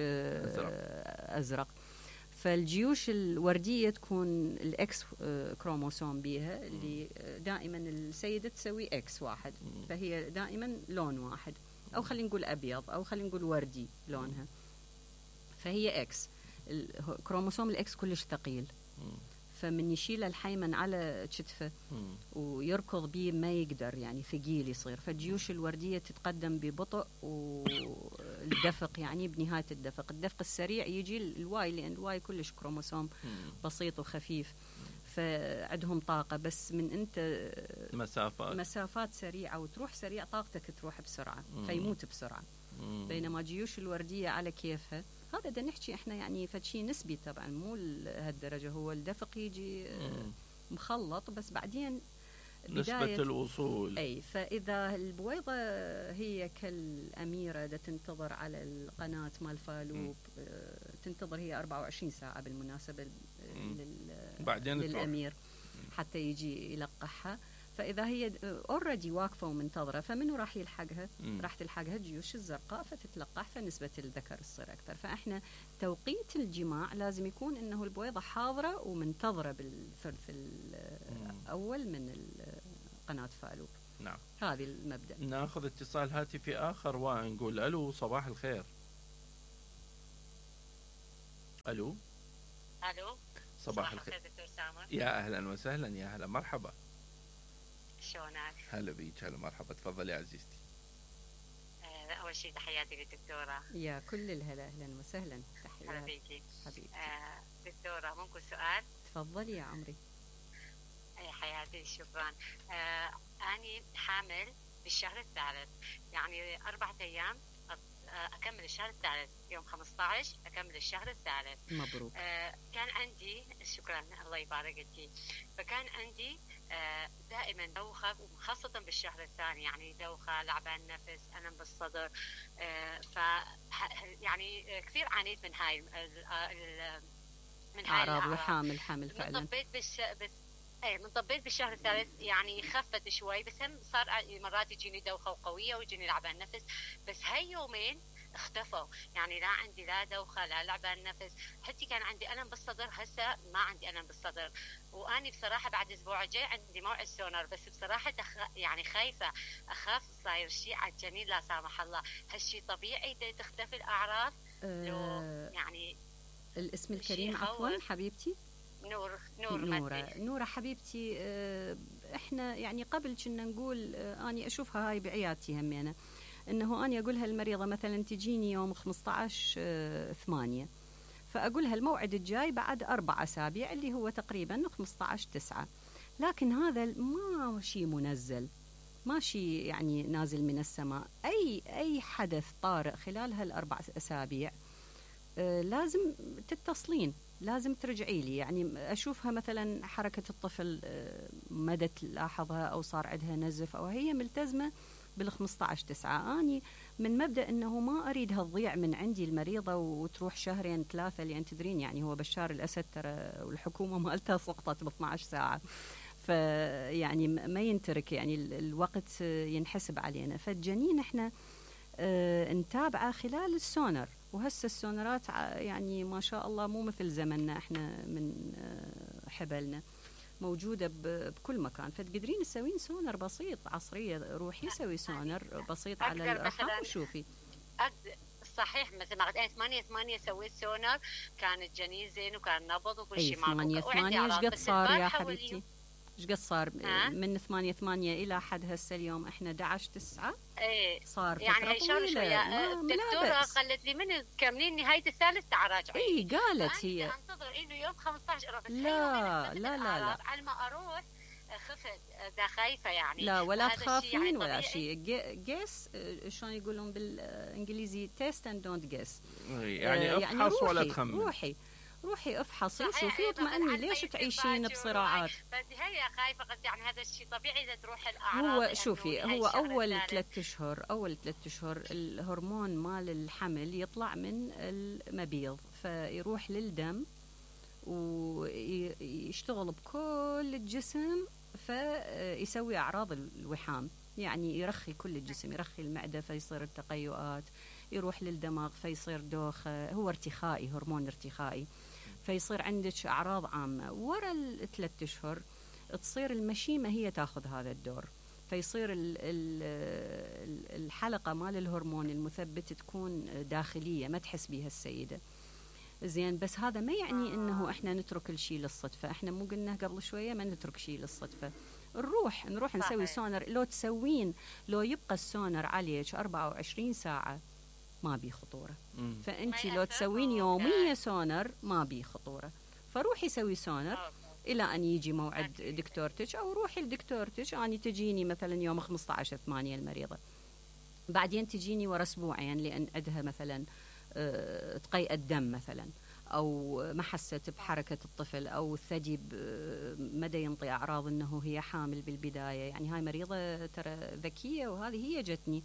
أزرق. فالجيوش الوردية تكون الإكس كروموسوم بيها، اللي دائما السيدة تسوي إكس واحد، فهي دائما لون واحد، أو خلينا نقول أبيض، أو خلينا نقول وردي لونها، فهي إكس. الكروموسوم الإكس كلش ثقيل، فمن يشيل الحيمن على كتفه ويركض بيه ما يقدر، يعني ثقيل يصير. فالجيوش الوردية تتقدم ببطء، والدفق يعني بنهاية الدفق الدفق السريع يجي الواي، لأن الواي كلش كروموسوم بسيط وخفيف، فعندهم طاقة، بس من أنت مسافات مسافات سريعة وتروح سريع طاقتك تروح بسرعة فيموت بسرعة. بينما جيوش الوردية على كيفها، هذا ده نحكي احنا يعني فشي نسبي طبعا، مو لهالدرجة، هو الدفق يجي مخلط، بس بعدين نسبة الوصول. أي فإذا البويضة هي كالأميرة دا تنتظر على القناة مال فالوب، تنتظر هي أربعة وعشرين ساعة بالمناسبة للأمير حتى يجي يلقحها. فإذا هي اوريدي واقفة ومنتظرة، فمنو راح يلحقها؟ مم. راح تلحقها الجيوش الزرقاء فتتلقح، فنسبة الذكر تصير أكثر. فإحنا توقيت الجماع لازم يكون إنه البويضة حاضرة ومنتظرة بالثلث الأول من قناة فالوب. نعم، هذه المبدأ. ناخذ اتصال هاتفي آخر ونقول ألو، صباح الخير. ألو. ألو. صباح الخير دكتور سامر. يا أهلا وسهلا، يا هلا مرحبا. شلونك؟ هلا بيك، هلا مرحبا، تفضلي عزيزتي. آه، أول شيء تحياتي للدكتورة. يا كل الهلا، أهلا وسهلا، تحياتي. هلا بيكي حبيبتي. آه، دكتورة ممكن سؤال؟ تفضلي يا عمري. أي حياتي، شكرا. آه، أنا حامل بالشهر الثالث، يعني أربعة أيام أكمل الشهر الثالث، يوم خمسة عشر أكمل الشهر الثالث. مبروك. آه كان عندي، شكرا الله يبارك فيك، فكان عندي آه دائما دوخة، وخاصة بالشهر الثاني، يعني دوخة، لعبان نفس، ألم بالصدر. آه ف يعني كثير عانيت من هاي من هاي أعراض وحامل حامل فعلا. طبيت بالش... بس ايه من طبيت بالشهر الثالث يعني خفت شوي، بس هم صار مرات يجيني دوخه وقويه ويجيني لعبان نفس، بس هاي يومين اختفوا، يعني لا عندي لا دوخه لا لعبان نفس، حتى كان عندي الم بالصدر، هسه ما عندي الم بالصدر. واني بصراحه بعد اسبوع الجاي عندي موعد سونار، بس بصراحه تخ... يعني خايفه، اخاف صاير شيء على الجنين لا سامح الله. هالشيء طبيعي تختفي الاعراض؟ أه لو يعني الاسم الكريم عفوا حبيبتي. نور نور نورة نورة حبيبتي. اه احنا يعني قبل كنا نقول اه اني اشوفها هاي بعيادتي همينة، انه اني اقولها المريضة مثلا تجيني يوم خمسة عشر اه ثمانية، فاقولها الموعد الجاي بعد اربع اسابيع اللي هو تقريبا خمسة عشر تسعة، لكن هذا ما شيء منزل، ما شيء يعني نازل من السماء. اي اي حدث طارئ خلال هالاربع اسابيع اه لازم تتصلين، لازم ترجعي لي. يعني أشوفها مثلا حركة الطفل مدى تلاحظها أو صار عندها نزف أو هي ملتزمة بالخمسة عشر تسعة. أني من مبدأ أنه ما أريدها تضيع من عندي المريضة وتروح شهرين ثلاثة، لأن تدرين يعني هو بشار الأسد ترى والحكومة مالتها سقطت ب اثنتي عشرة ساعة، فيعني ما ينترك، يعني الوقت ينحسب علينا. فالجنين احنا اه نتابعه خلال السونر، وهسه السونرات يعني ما شاء الله مو مثل زمننا احنا من حبلنا، موجودة بكل مكان، فتقدرين تسوين سونر بسيط عصرية، روحي سوي سونر بسيط على الرحم وشوفي. صحيح مثل ما قلت انا ثمانية ثمانية سويت سونر، كان الجنين زين وكان نبض وكل شيء معروف. ثمانية ثمانية ايش قد صار يا حبيبتي؟ ايش قد صار من ثمانية ثمانية الى حد هسه اليوم احنا احد عشر تسعة؟ ايه صار يعني فترة طويلة. الدكتورة قالت لي من تكملين نهاية الثالث تعال راجعي. اي قالت هي انتظر انه يوم خمسة عشر بس لا لا لا لا على ما اروح خفت، ذا خايفة يعني. لا ولا تخافين يعني ولا شيء. جيس شلون يقولون بالانجليزي تيست اند دونت جيس، يعني افحص ولا تخمن. روحي روحي افحصي وشوفي واطمئني، ليش تعيشين بصراعات؟ بس هي خايفه، قلت يعني هذا الشيء طبيعي اذا تروح الاعراض. هو شوفي هو اول ثلاث اشهر اول ثلاث اشهر الهرمون مال الحمل يطلع من المبيض فيروح للدم ويشتغل بكل الجسم، فيسوي اعراض الوحام، يعني يرخي كل الجسم، يرخي المعده فيصير التقيؤات، يروح للدماغ فيصير دوخه، هو ارتخائي، هرمون ارتخائي، فيصير عندك أعراض عامة. ورا الثلاث أشهر تصير المشيمة هي تاخذ هذا الدور، فيصير ال ال الحلقة مال الهرمون المثبت تكون داخلية ما تحس بها السيدة زين. بس هذا ما يعني إنه إحنا نترك الشيء للصدفة، إحنا مو قلنا قبل شوية ما نترك شيء للصدفة، نروح نروح نسوي سونر. لو تسوين لو يبقى السونر عليك أربعة وعشرين ساعة ما بي خطورة، فأنت لو تسوين يومية سونر ما بي خطورة، فروحي سوي سونر إلى أن يجي موعد دكتورتك، أو روحي لدكتورتك. أنا تجيني مثلا يوم خمسة عشر ثمانية المريضة، بعدين تجيني ورا أسبوعين لأن عندها مثلا تقيء الدم مثلا، أو ما حست بحركة الطفل، أو الثدي مدى ينطي أعراض أنه هي حامل بالبداية. يعني هاي مريضة ترى ذكية، وهذه هي جتني،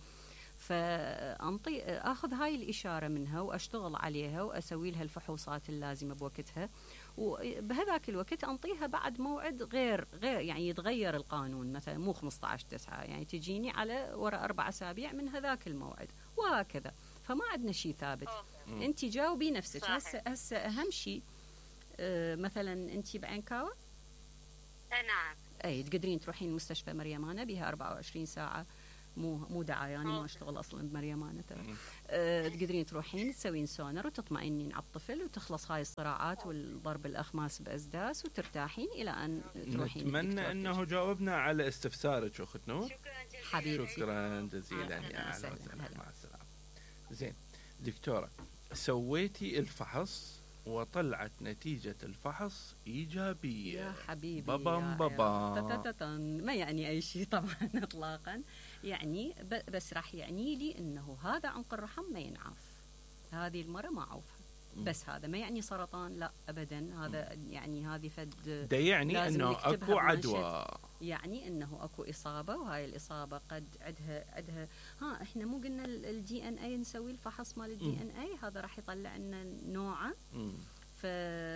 فأنطي أخذ هاي الإشارة منها وأشتغل عليها وأسوي لها الفحوصات اللازمة بوقتها، وبهذاك الوقت أنطيها بعد موعد غير غير يعني يتغير القانون، مثلا مو خمسة عشر تسعة، يعني تجيني على وراء أربع أسابيع من هذاك الموعد، وهكذا. فما عندنا شيء ثابت. أنت جاوبي نفسك. هسه هسه أهم شيء آه مثلا أنت بعينكاوة؟ نعم. أي تقدرين تروحين مستشفى مريمانة، بها أربعة وعشرين ساعة، مو مو دعاية، يعني ما اشتغل اصلا بمريمانة ترى. أه تقدرين تروحين تسوين سونر وتطمئنين على الطفل، وتخلص هاي الصراعات والضرب الاخماس باسداس، وترتاحين الى ان تروحين. نتمنى انه جاوبنا على استفسارك اخت نور. حبيبتي شكرا جزيلا، يا اهلا وسهلا، مع السلامه. زين دكتوره، سويتي الفحص وطلعت نتيجة الفحص إيجابية يا حبيبي. بابام بابام. ما يعني أي شيء طبعا إطلاقا، يعني بس راح يعني لي أنه هذا عنق الرحم ما ينعاف، هذه المرة ما عوفها، بس هذا ما يعني سرطان، لا أبدا. هذا يعني هذه فد ده يعني أنه أكو عدوى، يعني أنه أكو إصابة، وهاي الإصابة قد عدها عدها ها إحنا مو قلنا الدي إن أي نسوي الفحص مال الدي إن أي، هذا راح يطلع لنا نوعه. ف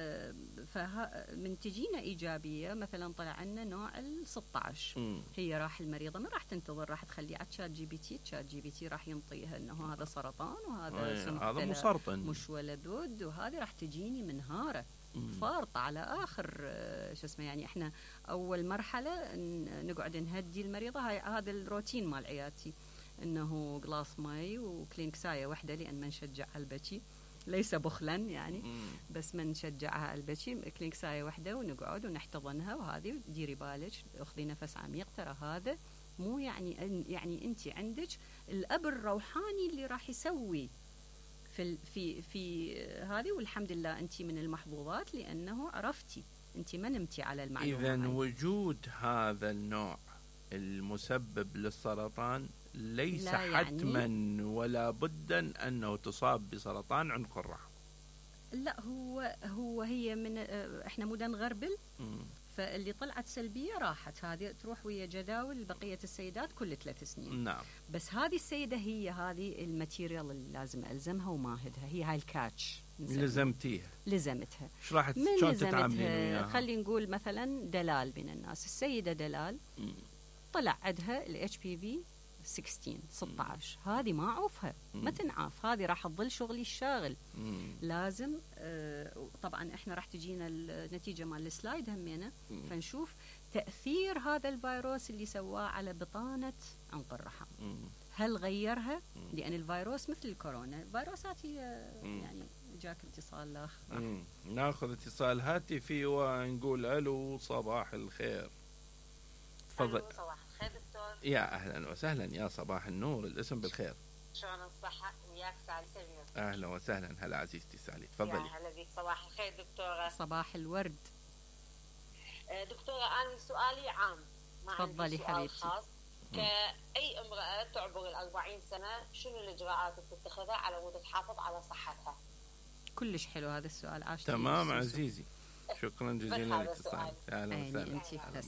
فها من تجينا إيجابية، مثلا طلع لنا نوع ال ستة عشر، هي راح المريضة ما راح تنتظر، راح تخلي على تشات جي بي تي، تشات جي بي تي راح ينطيها انه هذا سرطان وهذا هذا مسرطن مش ولدود، وهذه راح تجيني منهارة فارطة على آخر شو اسمه. يعني احنا أول مرحلة نقعد نهدي المريضة، هاي هذا الروتين مال عيادتي، انه قلاص مي وكلينكساية واحدة، لأن ما نشجع على البكي، ليس بخلا يعني، بس ما نشجعها على البكي، كلينكساية واحدة ونقعد ونحتضنها، وهذه ديري بالك، اخذي نفس عميق، ترى هذا مو يعني يعني انت عندك الاب الروحاني اللي راح يسوي في في في هذه، والحمد لله انت من المحظوظات لانه عرفتي، انت ما نمتي على المعلومه. اذا وجود هذا النوع المسبب للسرطان ليس حتما يعني ولا بدا انه تصاب بسرطان عنق الرحم. لا هو هو هي من احنا مو نغربل، فاللي طلعت سلبيه راحت، هذه تروح ويا جداول بقيه السيدات كل ثلاث سنين. نعم. بس هذه السيده هي هذه الماتيريال اللي لازم الزمها وماهدها، هي هاي الكاتش لزمتيها لزمتها. ايش راح شلون تتعاملين وياها؟ خلينا نقول مثلا دلال من الناس، السيده دلال م. طلع عندها الاتش بي في ستة عشر، هذه ما عوفها، ما تنعاف، هذه راح تظل شغلي الشاغل. مم. لازم آه طبعا احنا راح تجينا النتيجه مال السلايد همينه، فنشوف تاثير هذا الفيروس اللي سواه على بطانه عنق الرحم. مم. هل غيرها؟ مم. لان الفيروس مثل الكورونا، الفيروسات هي يعني جاك اتصال الاخ، ناخذ اتصال هاتفي ونقول الو صباح الخير. تفضل. يا أهلا وسهلا، يا صباح النور، الاسم بالخير. شلون الصحة؟ وياك سالي سلمى. أهلا وسهلا، هلا عزيزتي سالي، تفضلي. يا هلا بك، صباح الخير دكتورة. صباح الورد. دكتورة أنا سؤالي عام، ما تفضلي حبيبتي. خاص. كأي امرأة تعبر الأربعين سنة، شنو الإجراءات اللي تتخذها على مود تحافظ على صحتها؟ كلش حلو هذا السؤال، عاش. تمام عزيزي، شكرا جزيلا للاتصال. أهلا وسهلا.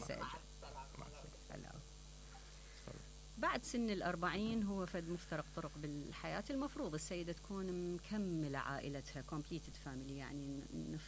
بعد سن الأربعين هو فد مفترق طرق بالحياة، المفروض السيدة تكون مكملة عائلتها completed family، يعني نف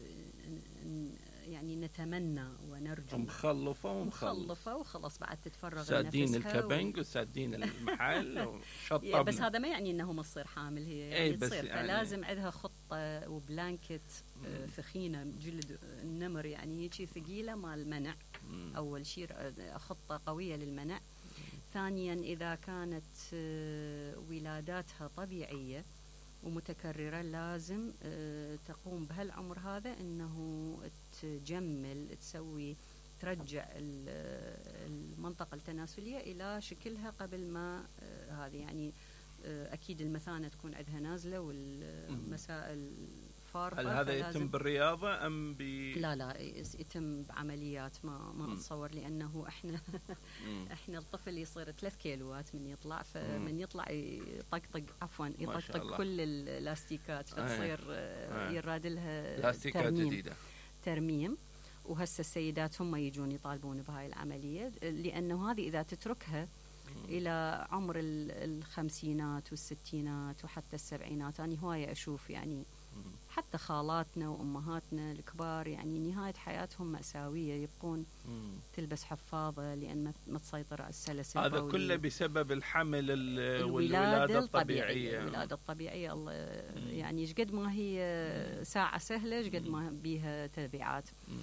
يعني نتمنى ونرجو مخلفة ومخلفة وخلاص، بعد تتفرغ سادين الكبنج و... وسادين المحل وشطبنا. بس هذا ما يعني انه ما تصير حامل، هي يعني تصير، يعني فلازم عندها خطة وبلانكت ثخينة جلد النمر، يعني هيك ثقيلة مال منع. مم. أول شيء خطة قوية للمنع. ثانيا إذا كانت ولاداتها طبيعية ومتكررة، لازم تقوم بهالعمر هذا أنه تجمل، تسوي ترجع المنطقة التناسلية إلى شكلها قبل ما هذه، يعني أكيد المثانة تكون عندها نازلة والمسائل فارقة. هل هذا فلازم- يتم بالرياضة أم ب لا لا يتم بعمليات ما ما مم. اتصور، لانه احنا مم. احنا الطفل يصير ثلاث كيلوات من يطلع، مم. فمن يطلع يطقطق عفوا شاء يطقطق الله. كل الالاستيكات، فتصير آه، آه. يراد لها لاستيكات ترميم جديدة. ترميم. وهسه السيدات هم يجون يطالبون بهاي العمليه، لانه هذه اذا تتركها الى عمر ال- الخمسينات والستينات وحتى السبعينات، انا هوايه اشوف يعني مم. حتى خالاتنا وامهاتنا الكبار يعني نهايه حياتهم ماساويه، يبقون مم. تلبس حفاظه لان ما- ما تسيطر على السلس هذا البولي. كله بسبب الحمل ال- الولادة والولادة الطبيعية. الطبيعية. الولادة الطبيعية الله مم. يعني ايش قد ما هي ساعة سهلة ايش قد ما بيها تبعات. مم.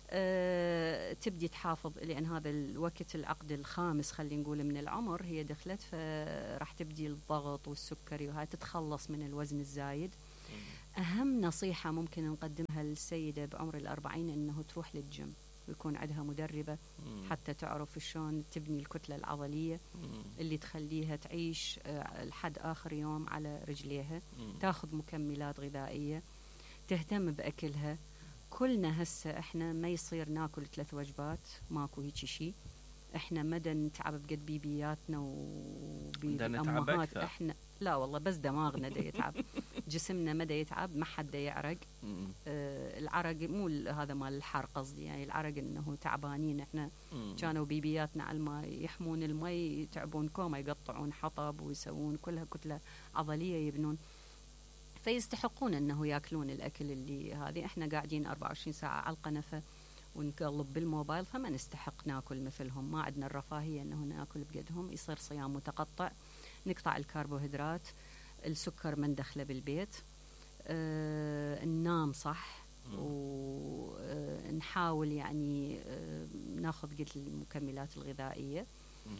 أه تبدي تحافظ، لأن هذا الوقت العقد الخامس خلينا نقول من العمر هي دخلت، فراح تبدي الضغط والسكري وهاي، تتخلص من الوزن الزايد. أهم نصيحة ممكن نقدمها للسيدة بعمر الأربعين أنه تروح للجيم ويكون عندها مدربة مم. حتى تعرف شلون تبني الكتلة العضلية مم. اللي تخليها تعيش آه، لحد آخر يوم على رجليها. مم. تاخذ مكملات غذائية، تهتم بأكلها. كلنا هسه احنا ما يصير ناكل ثلاث وجبات، ماكو هيك شيء. احنا مدى نتعب بقد بيبياتنا بدنا نتعب وبالامهات أكثر. احنا لا والله بس دماغنا دا يتعب جسمنا مدى يتعب، ما حد دا يعرق. مم. آه العرق مو ال- هذا مال الحر قصدي، يعني العرق انه تعبانين احنا. مم. كانوا بيبياتنا على الماء يحمون المي يتعبون كوما، يقطعون حطب ويسوون كلها كتلة عضلية يبنون، فيستحقون انه ياكلون الاكل اللي هذه. احنا قاعدين أربعة وعشرين ساعة على القنفة ونقلب بالموبايل، فما نستحق ناكل مثلهم، ما عندنا الرفاهية انه ناكل بقدهم. يصير صيام متقطع، نقطع الكربوهيدرات، السكر ما ندخله بالبيت، آه ننام صح، ونحاول يعني آه ناخذ قد المكملات الغذائية. مم.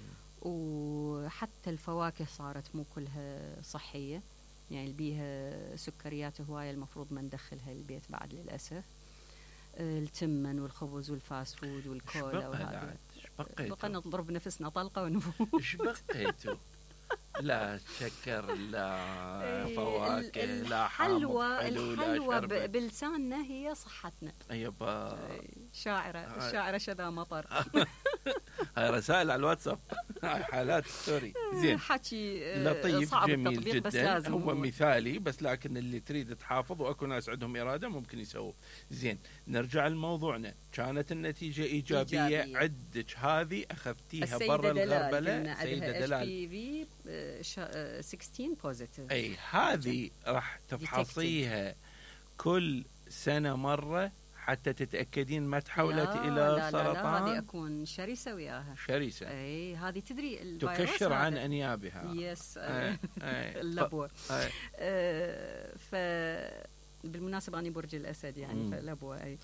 وحتى الفواكه صارت مو كلها صحية، يعني اللي بيها سكريات هواية المفروض ما ندخلها البيت بعد للأسف. آه، التمن والخبز والفاست فود والكولا وهذا. بقى شبقيتوا نضرب نفسنا طلقة ونفوت. شبقيتوا لا شكر لا إيه، فواكه ال- لا حامض الحلوى حلو لا الحلوى ب- شربت. بلساننا هي صحتنا. يبا شاعرة هاي. الشاعرة شذا مطر. هاي رسائل على الواتساب. هاي حالات ستوري زين حكي آه، لطيف صعب جميل التطبيق بس جدا. لازم هو مثالي، بس لكن اللي تريد تحافظ واكو ناس عندهم اراده ممكن يسووا. زين نرجع لموضوعنا. كانت النتيجه ايجابيه, إيجابية. عندك هذه اخذتيها السيدة برا دلال الغربله. قلنا سيده عندها اتش دلال بي في ستة عشر بوزيتيف. اي هذه راح تفحصيها كل سنه مره حتى تتاكدين ما تحولت لا الى لا لا سرطان. لا هذه اكون شرسه وياها. شرسه اي هذه تدري الفيروس تكشر عن هذا- انيابها. يس أي، أي. اللبوه. أي. آه، ف بالمناسبة أنا برج الأسد يعني مم. فلبوة أي.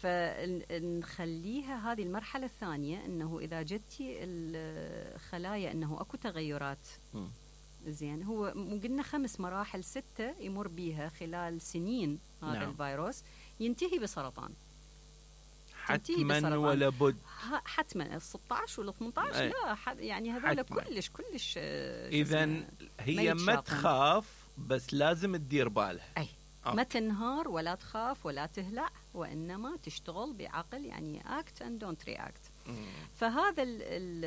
فنخليها هذه المرحلة الثانية، أنه إذا جتي الخلايا أنه أكو تغيرات. مم. زين هو مو قلنا خمس مراحل ستة يمر بيها خلال سنين هذا نعم. الفيروس، ينتهي بسرطان. تنتهي حتما بسرطان. ولا بد. ها- حتما ال ستة عشر وال ثمانية عشر أي. لا حد يعني هذول حتماً. كلش كلش آه، شو اذا اسمه، هي ما يتشاطون. تخاف بس لازم تدير بالها. أي. آه. ما تنهار ولا تخاف ولا تهلع، وإنما تشتغل بعقل، يعني act and don't react. مم. فهذا ال ال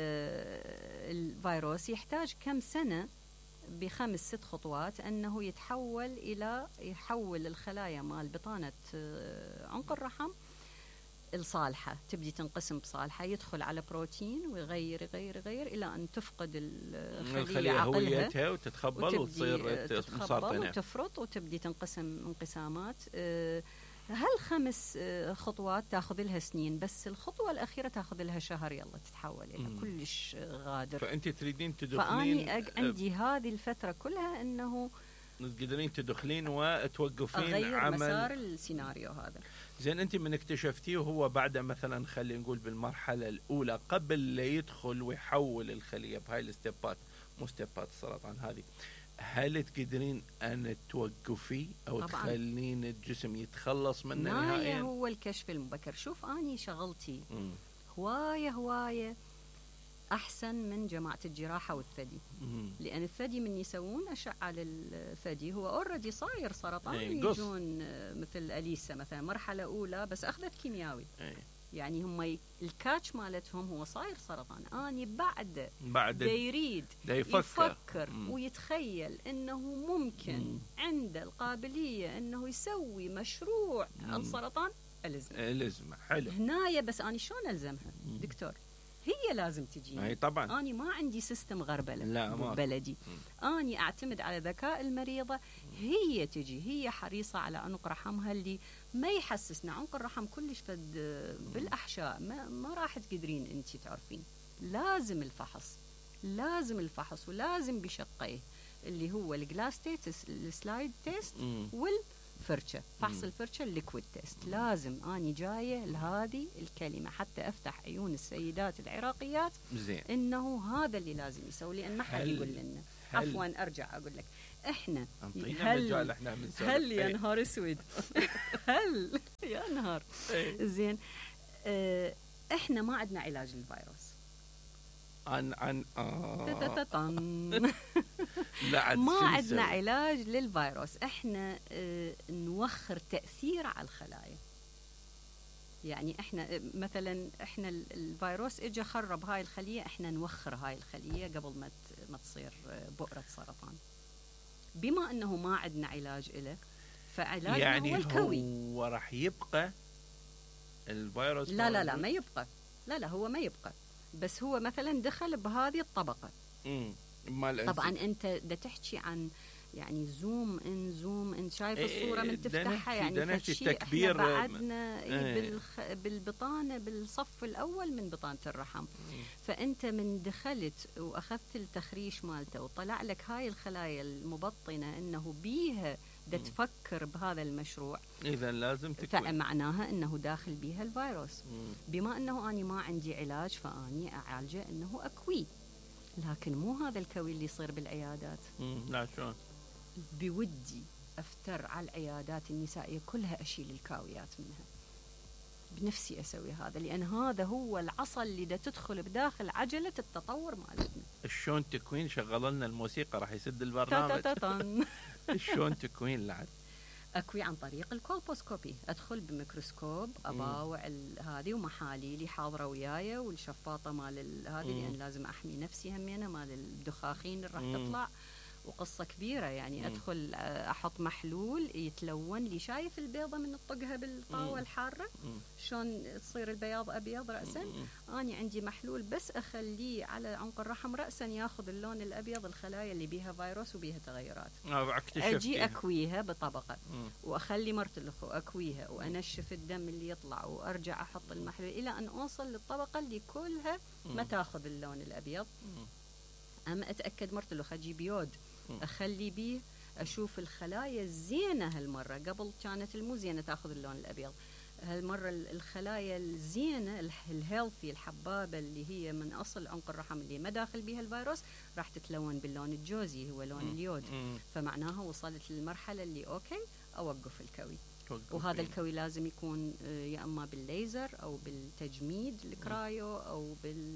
الفيروس يحتاج كم سنة بخمس ست خطوات أنه يتحول إلى يحول الخلايا مال بطانة آه، عنق الرحم الصالحة، تبدي تنقسم بصالحة، يدخل على بروتين ويغير يغير يغير إلى أن تفقد الخلية الخلية عقلها هويتها وتتخبل وتبدي وتصير تتخبل مسرطنة. وتفرط وتبدي تنقسم انقسامات. آه، هالخمس آه، خطوات تاخذ لها سنين، بس الخطوة الأخيرة تاخذ لها شهر يلا تتحول إلى مم. كلش غادر. فأنت تريدين تدخلين فأني أج- عندي هذه الفترة كلها أنه تقدرين تدخلين وتوقفين أغير عمل. مسار السيناريو هذا. زين انت من اكتشفتيه وهو بعد مثلا خلينا نقول بالمرحله الاولى قبل لا يدخل ويحول الخليه بهاي الستيبات، مو ستيبات السرطان هذه، هل تقدرين ان توقفي او طبعاً. تخلين الجسم يتخلص منه نهاية نهائيا؟ هو الكشف المبكر. شوف أني شغلتي مم. هواية هواية أحسن من جماعة الجراحة والثدي. مم. لأن الثدي من يسوون أشعة للثدي هو أوريدي صاير سرطان، أي، قص. يجون آه، مثل أليسا مثلا مرحلة أولى بس أخذت كيمياوي، أي. يعني هم ي... الكاتش مالتهم هو صاير سرطان، أني بعد بعد دا يريد دا يفكر, يفكر مم. ويتخيل أنه ممكن مم. عنده القابلية أنه يسوي مشروع مم. السرطان، ألزمه. الزمه حلو. هنايا بس أنا شلون ألزمها مم. دكتور؟ هي لازم تجيني. اي طبعا. أنا ما عندي سيستم غربلة لا، ما. بلدي، أنا أعتمد على ذكاء المريضة، هي تجي، هي حريصة على عنق رحمها اللي ما يحسسنا عنق الرحم كلش فد بالأحشاء، ما, ما راح تقدرين أنت تعرفين. لازم الفحص، لازم الفحص ولازم بشقيه اللي هو الجلاس تيست، السلايد تيست، مم. والفرشة، فحص مم. الفرشة الليكويد تيست. لازم أني جاية لهذه الكلمة حتى أفتح عيون السيدات العراقيات زين. إنه هذا اللي لازم يسوي، لأن ما حد هل- يقول لنا. هل- عفوا أرجع أقول لك، إحنا انطينا مجال احنا من سولف. هل يا إيه. نهار اسود هل يا نهار إيه. زين، آه، احنا ما عندنا علاج للفيروس. عن عن آه. تتتتن. لا عاد ما شو عندنا نسوي؟ علاج للفيروس، احنا آه، نوخر تأثير على الخلايا. يعني احنا آه، مثلا احنا ال- الفيروس اجى خرب هاي الخلية، احنا نوخر هاي الخلية قبل ما ت- ما تصير آه، بؤرة سرطان. بما انه ما عندنا علاج له، فعلاجنا يعني هو الكوي. هو راح يبقى الفيروس لا لا لا موجود؟ ما يبقى، لا لا هو ما يبقى، بس هو مثلا دخل بهذه الطبقة. مم. مال طبعا انت دا تحكي عن يعني زوم ان زوم ان، شايف إيه، الصورة من دا تفتحها نحكي- يعني دا نحكي فشي تكبير، احنا بعدنا إيه. إيه بالخ... بالبطانة بالصف الأول من بطانة الرحم. فأنت من دخلت وأخذت التخريش مالته وطلع لك هاي الخلايا المبطنة أنه بيها دا تفكر بهذا المشروع، اذا لازم تكوي. فمعناها أنه داخل بيها الفيروس. مم. بما أنه أنا ما عندي علاج فأني أعالجه أنه أكوي، لكن مو هذا الكوي اللي يصير بالعيادات. مم. لا شلون؟ بودي أفتر على العيادات النسائية كلها أشيل الكاويات منها، بنفسي أسوي هذا، لأن هذا هو العصا اللي دا تدخل بداخل عجلة التطور مالتنا. شلون تكوين؟ شغل لنا الموسيقى راح يسد البرنامج. تاتاتاتان. شلون تكوين لعد؟ أكوي عن طريق الكولبوسكوبي، أدخل بميكروسكوب أباوع ال- هذه ومحاليلي حاضرة وياي والشفاطة مال ال- هذه، مم. لأن لازم أحمي نفسي همينة مال الدخاخين اللي راح مم. تطلع، وقصة كبيرة يعني. مم. أدخل آه، أحط محلول يتلون لي، شايف البيضة من نطقها بالطاوة مم. الحارة مم. شلون تصير البياض أبيض رأسا؟ مم. أنا عندي محلول بس أخليه على عنق الرحم رأسا ياخذ اللون الأبيض، الخلايا اللي بيها فيروس وبيها تغيرات. آه، اكتشفت أجي فيها. أكويها بطبقة مم. واخلي مرت الاخو اكويها وانشف الدم اللي يطلع وارجع احط المحلول الى ان اوصل للطبقه اللي كلها ما مم. تاخذ اللون الابيض. مم. اما اتاكد مرت الاخ اجيب يود مم. اخلي بيه، اشوف الخلايا الزينه هالمره، قبل كانت المو زينه تاخذ اللون الابيض، هالمره ال- الخلايا الزينه الح- الهيلثي الحبابه اللي هي من اصل عنق الرحم اللي ما داخل بيها الفيروس راح تتلون باللون الجوزي هو لون مم. اليود. مم. فمعناها وصلت للمرحله اللي اوكي اوقف الكوي. توقف وهذا فيه. الكوي لازم يكون آه، يا اما بالليزر او بالتجميد الكرايو او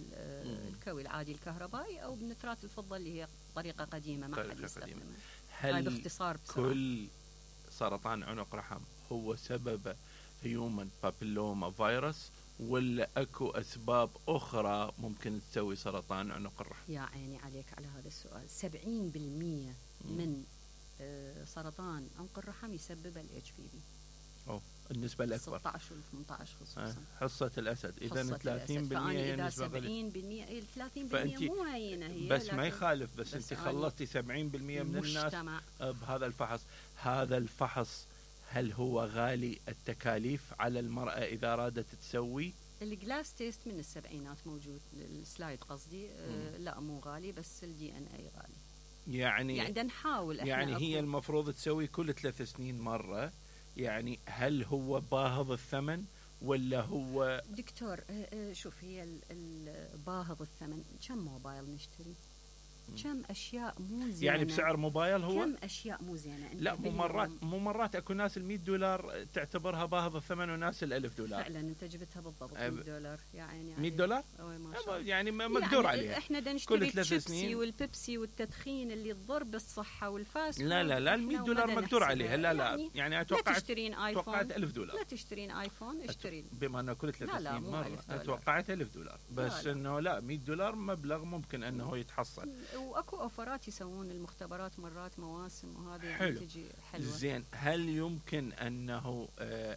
بالكوي العادي الكهربائي او بنترات الفضه اللي هي طريقه قديمه ما حد طريقة يستخدمها. قديمة. هاي هل باختصار بسرعه. كل سرطان عنق رحم هو سببه هيومن بابيلوما فيروس، ولا اكو اسباب اخرى ممكن تسوي سرطان عنق الرحم؟ يا عيني عليك على هذا السؤال. سبعين بالمئة من آه، سرطان عنق الرحم يسبب الاتش بي في، أو النسبة الأكبر. ستة عشر وال ثمانية عشر آه، خصوصا. حصة الأسد. إذا حصة ثلاثين الأسد. بالمئة فأنا هي إذا نسبة قليلة. سبعين بالمئة إيه ثلاثين بالمئة فأنت مو هينة هي، بس ما لكن يخالف، بس بس أنت أنا خلصتي سبعين بالمئة من الناس المجتمع بهذا الفحص. هذا الفحص هل هو غالي التكاليف على المرأة إذا أرادت تسوي؟ الجلاس تيست من السبعينات موجود، السلايد قصدي آه لا مو غالي، بس الدي ان اي غالي. يعني يعني بدنا نحاول احنا يعني هي أكو- المفروض تسوي كل ثلاث سنين مرة. يعني هل هو باهظ الثمن ولا هو دكتور آه آه شوف، هي ال- ال- باهظ الثمن. كم موبايل نشتري؟ كم اشياء مو زينه، يعني بسعر موبايل هو كم اشياء مو زينه. لا مو مرات مو مرات اكو ناس ال مية دولار تعتبرها باهظ الثمن وناس ال ألف دولار. فعلا انت جبتها بالضبط مية دولار يعني مية دولار يعني مقدور يعني عليها. احنا بدنا نشتري الشيبسي والبيبسي والتدخين اللي تضر بالصحه والفاست. لا لا لا ال مية دولار مقدور عليها. لا لا يعني, يعني اتوقع لا تشترين ايفون توقعت ألف دولار. لا تشترين ايفون اشتري بما انه كل ثلاث سنين مره توقعت ألف دولار بس لا انه لا مية دولار مبلغ ممكن انه يتحصل. واكو اوفرات يسوون المختبرات مرات مواسم وهذه يعني حلو. تجي حلوه. زين هل يمكن انه آه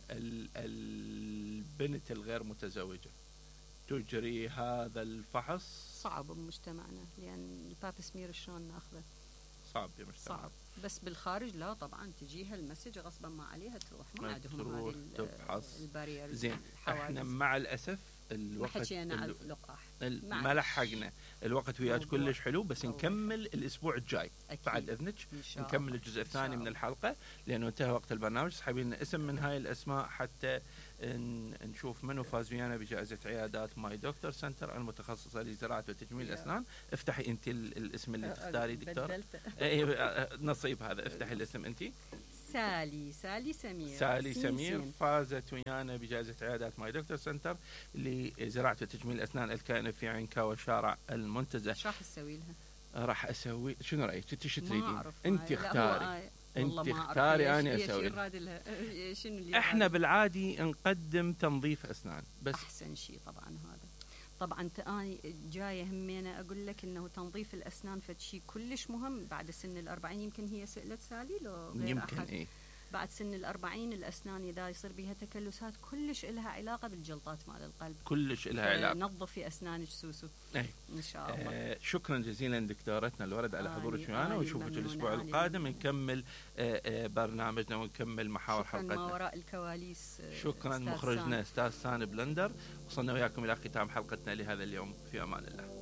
البنت الغير متزوجه تجري هذا الفحص؟ صعب بمجتمعنا لان الباب سمير شلون ناخذه؟ صعب بمجتمعنا. صعب بس بالخارج لا طبعا تجيها المسج غصبا ما عليها تروح ما عندهم هذه تفحص. البارير. زين احنا مع الاسف الوقت حكينا على اللقاح ما لحقنا الوقت وياك كلش حلو بس نكمل الاسبوع الجاي بعد اذنك نكمل الجزء الثاني من الحلقه لانه انتهى وقت البرنامج. سحبي لنا اسم من هاي الاسماء حتى نشوف منو فاز ويانا بجائزه عيادات ماي دكتور سنتر المتخصصه لزراعه وتجميل الاسنان. افتحي انت الاسم اللي تختاري دكتور. نصيب هذا افتحي الاسم انت. سالي سالي سمير سالي سمير فازت ويانا بجائزة عيادات ماي دكتور سنتر لزراعة وتجميل الأسنان الكائنة في عنكاوى شارع المنتزه. ايش راح تسوي لها؟ راح أسوي شنو رأيك؟ انت شو تريدين؟ انت اختاري انت اختاري انا اسوي لها. احنا بالعادي نقدم تنظيف أسنان بس احسن شيء طبعا هذا. طبعا انا جايه همينه اقول لك انه تنظيف الاسنان فد شيء كلش مهم بعد سن الأربعين. يمكن هي سئلت سالي لو غير يمكن أحد. إيه؟ بعد سن الأربعين الاسنان اذا يصير بها تكلسات كلش لها علاقه بالجلطات مال القلب. كلش لها علاقه. نظفي اسنانك سوسو. ايه. ان شاء الله. آه شكرا جزيلا دكتورتنا الورد على حضورك ويانا ونشوفك الاسبوع القادم نكمل آه آه برنامجنا ونكمل محاور حلقتنا. شكرا ما وراء الكواليس. آه شكرا مخرجنا استاذ سان بلندر. وصلنا وياكم الى ختام حلقتنا لهذا اليوم في امان الله.